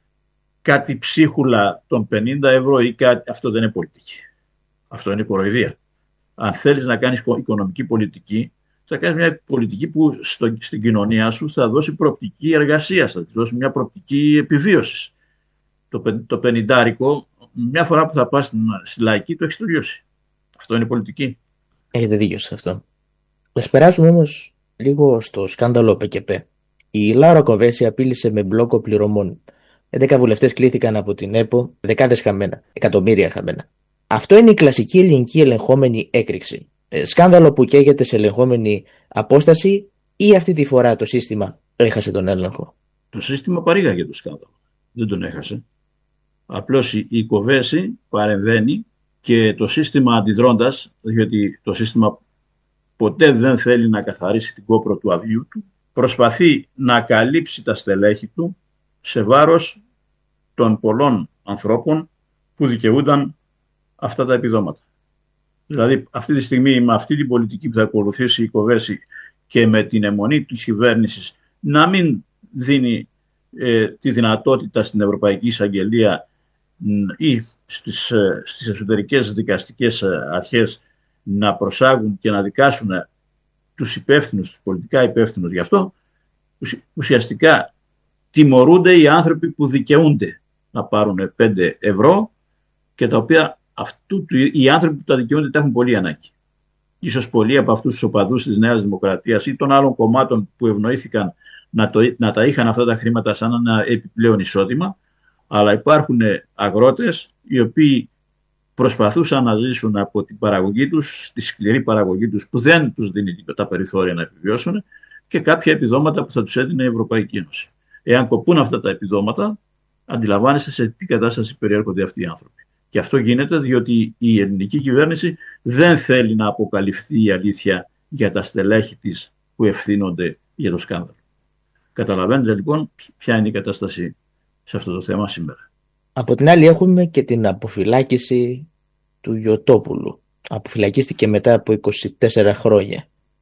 κάτι ψίχουλα των πενήντα ευρώ ή κάτι, αυτό δεν είναι πολιτική. Αυτό είναι κοροϊδία. Αν θέλεις να κάνεις οικονομική πολιτική, θα κάνεις μια πολιτική που στο, στην κοινωνία σου θα δώσει προοπτική εργασίας, θα της δώσει μια προοπτική επιβίωσης. Το, το πενηντάρικο, μια φορά που θα πας στην, στη λαϊκή, το έχεις τελειώσει. Αυτό είναι πολιτική. Έχετε δίκιο σε αυτό. Ας περάσουμε όμως λίγο στο σκάνδαλο ΠΚΠ. Η Λάουρα Κοβέση απείλησε με μπλόκο πληρωμών. έντεκα βουλευτές κλήθηκαν από την ΕΠΟ, δεκάδες χαμένα, εκατομμύρια χαμένα. Αυτό είναι η κλασική ελληνική ελεγχόμενη έκρηξη. Ε, σκάνδαλο που καίγεται σε ελεγχόμενη απόσταση ή αυτή τη φορά το σύστημα έχασε τον έλεγχο? Το σύστημα παρήγαγε το σκάνδαλο. Δεν τον έχασε. Απλώς η Κοβέση παρεμβαίνει και το σύστημα αντιδρώντας, διότι το σύστημα ποτέ δεν θέλει να καθαρίσει την κόπρο του αδειού του, προσπαθεί να καλύψει τα στελέχη του σε βάρος των πολλών ανθρώπων που δικαιούνταν αυτά τα επιδόματα. Δηλαδή αυτή τη στιγμή με αυτή την πολιτική που θα ακολουθήσει η Κοβέση και με την αιμονή της κυβέρνησης να μην δίνει ε, τη δυνατότητα στην Ευρωπαϊκή Εισαγγελία ή στις, ε, στις εσωτερικές δικαστικές αρχές να προσάγουν και να δικάσουν τους υπεύθυνους, τους πολιτικά υπεύθυνους γι' αυτό, ουσιαστικά τιμωρούνται οι άνθρωποι που δικαιούνται να πάρουν πέντε ευρώ και τα οποία αυτού, οι άνθρωποι που τα δικαιούνται τα έχουν πολύ ανάγκη. Ίσως πολλοί από αυτούς τους οπαδούς της Νέας Δημοκρατίας ή των άλλων κομμάτων που ευνοήθηκαν να, το, να τα είχαν αυτά τα χρήματα σαν ένα επιπλέον εισόδημα, αλλά υπάρχουν αγρότες οι οποίοι προσπαθούσαν να ζήσουν από την παραγωγή τους, τη σκληρή παραγωγή τους που δεν τους δίνει τα περιθώρια να επιβιώσουν και κάποια επιδόματα που θα τους έδινε η Ευρωπαϊκή Ένωση. Εάν κοπούν αυτά τα επιδόματα, αντιλαμβάνεστε σε τι κατάσταση περιέρχονται αυτοί οι άνθρωποι. Και αυτό γίνεται διότι η ελληνική κυβέρνηση δεν θέλει να αποκαλυφθεί η αλήθεια για τα στελέχη της που ευθύνονται για το σκάνδαλο. Καταλαβαίνετε λοιπόν ποια είναι η κατάσταση σε αυτό το θέμα σήμερα. Από την άλλη έχουμε και την αποφυλάκηση του Γιωτόπουλου. Αποφυλακίστηκε μετά από είκοσι τέσσερα χρόνια.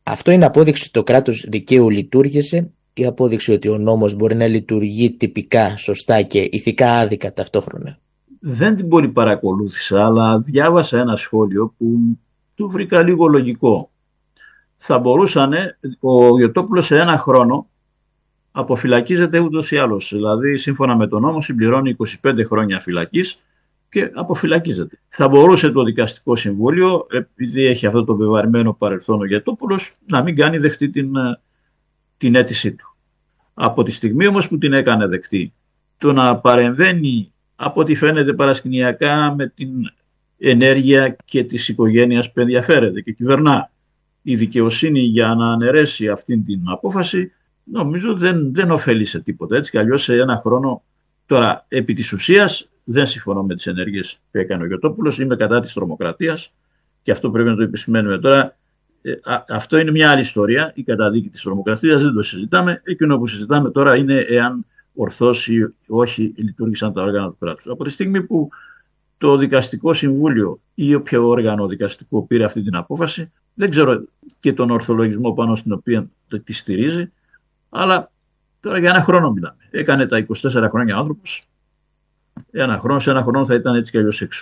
Αυτό είναι απόδειξη ότι το κράτος δικαίου λειτουργήσε ή απόδειξη ότι ο νόμος μπορεί να λειτουργεί τυπικά, σωστά και ηθικά άδικα ταυτόχρονα? Δεν την πολύ παρακολούθησα, αλλά διάβασα ένα σχόλιο που του βρήκα λίγο λογικό. Θα μπορούσαν, ο Γιωτόπουλος σε ένα χρόνο αποφυλακίζεται ούτως ή άλλως. Δηλαδή, σύμφωνα με τον νόμο, συμπληρώνει είκοσι πέντε χρόνια φυλακής και αποφυλακίζεται. Θα μπορούσε το Δικαστικό Συμβούλιο, επειδή έχει αυτό το βεβαρημένο παρελθόν ο Γιωτόπουλος, να μην κάνει δεκτή την, την αίτησή του. Από τη στιγμή όμως που την έκανε δεκτή, το να παρεμβαίνει από ό,τι φαίνεται παρασκηνιακά με την ενέργεια και της οικογένειας που ενδιαφέρεται και κυβερνά, η δικαιοσύνη για να αναιρέσει αυτή την απόφαση, νομίζω δεν, δεν ωφελεί σε τίποτα. Έτσι κι αλλιώς σε ένα χρόνο, τώρα επί της ουσίας δεν συμφωνώ με τις ενέργειες που έκανε ο Γιωτόπουλος, είμαι κατά της τρομοκρατίας και αυτό πρέπει να το επισημαίνουμε τώρα. Ε, α, αυτό είναι μια άλλη ιστορία, η καταδίκη της τρομοκρατίας δεν το συζητάμε. Εκείνο που συζητάμε τώρα είναι εάν ορθώς ή όχι λειτουργήσαν τα όργανα του κράτους. Από τη στιγμή που το Δικαστικό Συμβούλιο ή όποιο όργανο δικαστικό πήρε αυτή την απόφαση, δεν ξέρω και τον ορθολογισμό πάνω στην οποία τη στηρίζει, αλλά τώρα για ένα χρόνο μιλάμε. Έκανε τα είκοσι τέσσερα χρόνια άνθρωπος, ένα χρόνο, σε ένα χρόνο θα ήταν έτσι κι αλλιώς έξω.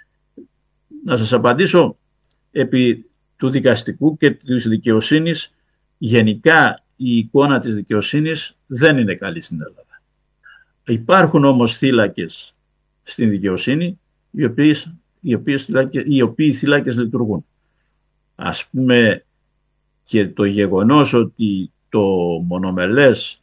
Να σας απαντήσω επί του δικαστικού και της δικαιοσύνης. Γενικά η εικόνα της δικαιοσύνης δεν είναι καλή στην Ελλάδα. Υπάρχουν όμως θύλακες στην δικαιοσύνη οι, οποίες, οι, οποίες, οι οποίοι θύλακες λειτουργούν. Ας πούμε και το γεγονός ότι το μονομελές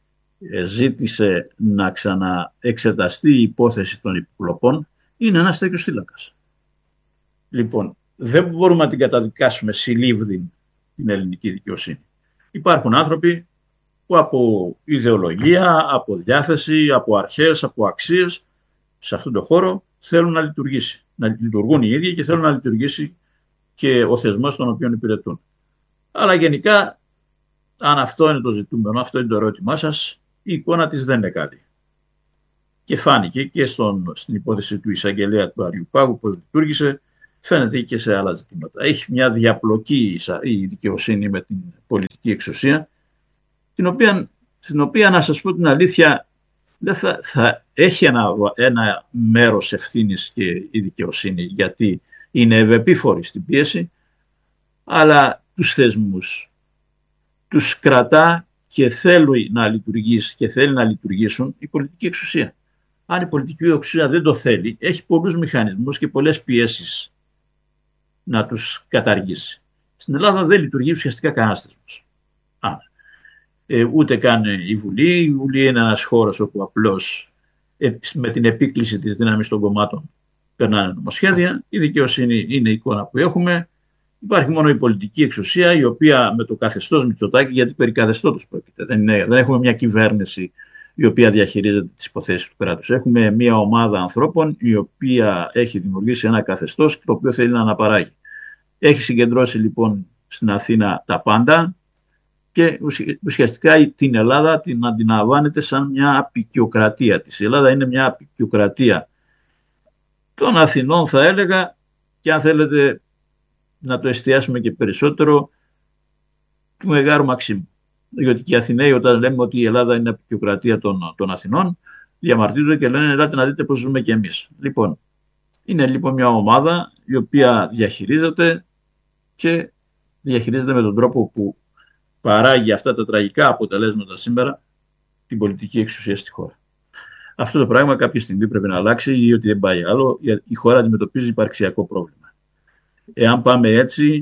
ζήτησε να ξαναεξεταστεί η υπόθεση των υποκλοπών είναι ένας τέτοιος θύλακας. Λοιπόν, δεν μπορούμε να την καταδικάσουμε συλλήβδιν την ελληνική δικαιοσύνη. Υπάρχουν άνθρωποι που από ιδεολογία, από διάθεση, από αρχές, από αξίες σε αυτόν τον χώρο θέλουν να λειτουργήσει. Να λειτουργούν οι ίδιοι και θέλουν να λειτουργήσει και ο θεσμός τον οποίο υπηρετούν. Αλλά γενικά, αν αυτό είναι το ζητούμενο, αυτό είναι το ερώτημά σας, η εικόνα της δεν είναι καλή. Και φάνηκε και στον, στην υπόθεση του εισαγγελέα του Αριουπάγου πώς λειτουργήσε, φαίνεται και σε άλλα ζητήματα. Έχει μια διαπλοκή η δικαιοσύνη με την πολιτική εξουσία, την οποία, την οποία να σας πω την αλήθεια, δεν θα, θα έχει ένα, ένα μέρος ευθύνης και η δικαιοσύνη, γιατί είναι ευεπίφορη στην πίεση, αλλά τους θεσμούς τους κρατά και θέλει να λειτουργήσει και θέλει να λειτουργήσουν η πολιτική εξουσία. Αν η πολιτική εξουσία δεν το θέλει, έχει πολλούς μηχανισμούς και πολλές πιέσεις να τους καταργήσει. Στην Ελλάδα δεν λειτουργεί ουσιαστικά κανένας θεσμός. Ε, ούτε καν η Βουλή. Η Βουλή είναι ένας χώρος όπου απλώς ε, με την επίκληση της δύναμης των κομμάτων περνάνε νομοσχέδια. Η δικαιοσύνη είναι η εικόνα που έχουμε. Υπάρχει μόνο η πολιτική εξουσία, η οποία με το καθεστώς Μητσοτάκη, γιατί περί καθεστώτος πρόκειται. Δεν, είναι, δεν έχουμε μια κυβέρνηση η οποία διαχειρίζεται τις υποθέσεις του κράτους. Έχουμε μια ομάδα ανθρώπων η οποία έχει δημιουργήσει ένα καθεστώς το οποίο θέλει να αναπαράγει. Έχει συγκεντρώσει λοιπόν στην Αθήνα τα πάντα και ουσιαστικά την Ελλάδα την αντιλαμβάνεται σαν μια απικιοκρατία της. Η Ελλάδα είναι μια απικιοκρατία των Αθηνών, θα έλεγα, και αν θέλετε να το εστιάσουμε και περισσότερο, του Μεγάρου Μαξίμου. Γιατί και οι Αθηναίοι, όταν λέμε ότι η Ελλάδα είναι απικιοκρατία των, των Αθηνών, διαμαρτύρονται και λένε ελάτε να δείτε πώς ζούμε κι εμείς. Λοιπόν, είναι λοιπόν μια ομάδα η οποία διαχειρίζεται και διαχειρίζεται με τον τρόπο που παράγει αυτά τα τραγικά αποτελέσματα σήμερα την πολιτική εξουσία στη χώρα. Αυτό το πράγμα κάποια στιγμή πρέπει να αλλάξει ή ότι δεν πάει άλλο. Η χώρα αντιμετωπίζει υπαρξιακό πρόβλημα. Εάν πάμε έτσι,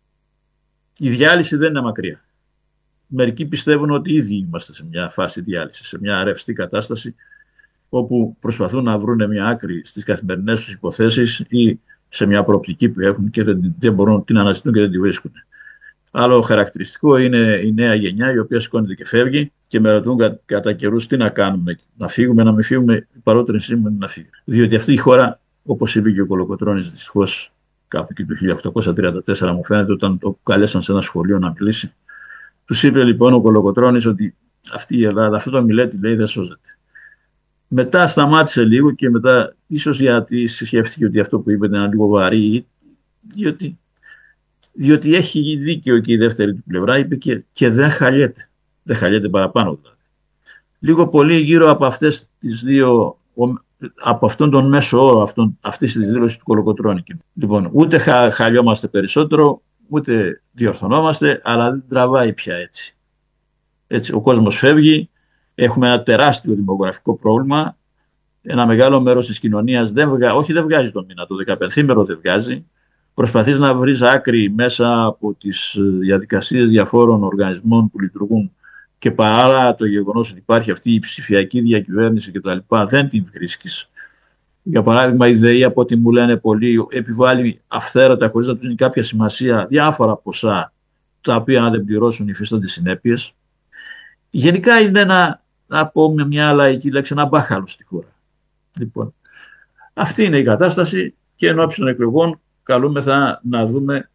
η διάλυση δεν είναι μακριά. Μερικοί πιστεύουν ότι ήδη είμαστε σε μια φάση διάλυσης, σε μια ρευστή κατάσταση όπου προσπαθούν να βρουν μια άκρη στις καθημερινές τους υποθέσεις ή σε μια προοπτική που έχουν και δεν, δεν μπορούν την αναζητούν και δεν τη βρίσκουν. Άλλο χαρακτηριστικό είναι η νέα γενιά, η οποία σηκώνεται και φεύγει και με ρωτούν κα, κατά καιρούς τι να κάνουμε, να φύγουμε, να μην φύγουμε. Η παρότερη σήμερα είναι να φύγουμε. Διότι αυτή η χώρα, όπως είπε και ο Κολοκοτρώνης, δυστυχώς κάπου και το χίλια οκτακόσια τριάντα τέσσερα, μου φαίνεται, όταν το καλέσαν σε ένα σχολείο να μιλήσει, τους είπε λοιπόν ο Κολοκοτρώνης ότι αυτή η Ελλάδα, αυτό το Μιλέτη λέει δεν σώζεται. Μετά σταμάτησε λίγο και μετά, ίσως γιατί σκέφτηκε ότι αυτό που είπε ήταν λίγο βαρύ, διότι διότι έχει δίκαιο και η δεύτερη του πλευρά, είπε και, και δεν χαλιέται. Δεν χαλιέται παραπάνω δηλαδή. Λίγο πολύ γύρω από αυτές τις δύο, από αυτόν τον μέσο όρο αυτόν, αυτής της δήλωσης του Κολοκοτρώνικη. Λοιπόν, ούτε χα, χαλιόμαστε περισσότερο, ούτε διορθωνόμαστε, αλλά δεν τραβάει πια έτσι. Έτσι, ο κόσμος φεύγει, έχουμε ένα τεράστιο δημογραφικό πρόβλημα, ένα μεγάλο μέρος της κοινωνίας δεν βγα, όχι δεν βγάζει τον μήνα, το δεκαπενθήμερο δεν βγάζει. Προσπαθείς να βρεις άκρη μέσα από τις διαδικασίες διαφόρων οργανισμών που λειτουργούν και παρά το γεγονός ότι υπάρχει αυτή η ψηφιακή διακυβέρνηση κτλ. Δεν την βρίσκεις. Για παράδειγμα, η ΔΕΗ, από ό,τι μου λένε πολλοί, επιβάλλει αυθαίρετα, χωρίς να τους είναι κάποια σημασία, διάφορα ποσά, τα οποία αν δεν πληρώσουν υφίστανται συνέπειες. Γενικά είναι ένα, να πω με μια λαϊκή λέξη, ένα μπάχαλο στη χώρα. Λοιπόν, αυτή είναι η κατάσταση και εν ώψη των εκλογών καλούμεθα να δούμε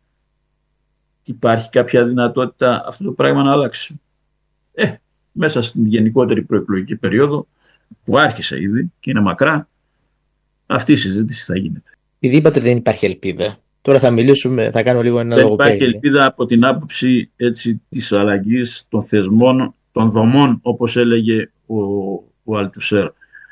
υπάρχει κάποια δυνατότητα αυτό το πράγμα να αλλάξει. Ε, μέσα στην γενικότερη προεκλογική περίοδο που άρχισε ήδη και είναι μακρά, αυτή η συζήτηση θα γίνεται. Επειδή είπατε δεν υπάρχει ελπίδα, τώρα θα μιλήσουμε, θα κάνω λίγο ένα λογοπαίγνιο. Δεν υπάρχει ελπίδα από την άποψη έτσι, της αλλαγής των θεσμών, των δομών, όπως έλεγε ο, ο Αλτουσέρ.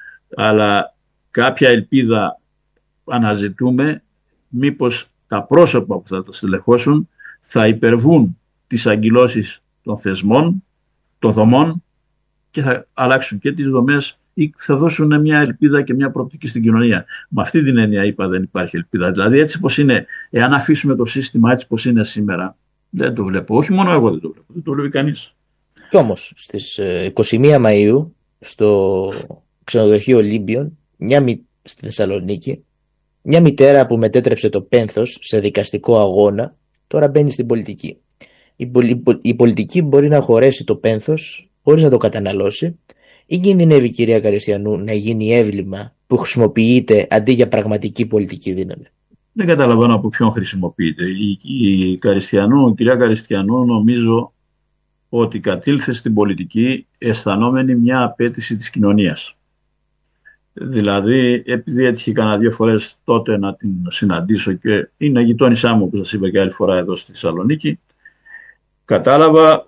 Αλλά κάποια ελπίδα αναζητούμε, μήπως τα πρόσωπα που θα τα στελεχώσουν θα υπερβούν τις αγκυλώσεις των θεσμών, των δομών και θα αλλάξουν και τις δομές ή θα δώσουν μια ελπίδα και μια προοπτική στην κοινωνία. Με αυτή την έννοια είπα δεν υπάρχει ελπίδα. Δηλαδή έτσι πως είναι, εάν αφήσουμε το σύστημα έτσι πως είναι σήμερα, δεν το βλέπω. Όχι μόνο εγώ δεν το βλέπω, δεν το βλέπει κανείς. Κι όμως στις είκοσι μία Μαΐου στο ξενοδοχείο Ολύμπιον, μια μη... στη Θεσσαλονίκη, μια μητέρα που μετέτρεψε το πένθος σε δικαστικό αγώνα τώρα μπαίνει στην πολιτική. Η, πολι... η πολιτική μπορεί να χωρέσει το πένθος χωρίς να το καταναλώσει ή κινδυνεύει, κυρία Καριστιανού, να γίνει έβλημα που χρησιμοποιείται αντί για πραγματική πολιτική δύναμη? Δεν καταλαβαίνω από ποιον χρησιμοποιείται. Η, η Καριστιανού, η κυρία Καριστιανού νομίζω ότι κατήλθε στην πολιτική αισθανόμενη μια απέτηση της κοινωνίας. Δηλαδή, επειδή έτυχε κανένα δύο φορές τότε να την συναντήσω και είναι γειτόνισά μου, όπως σας είπα και άλλη φορά εδώ στη Θεσσαλονίκη, κατάλαβα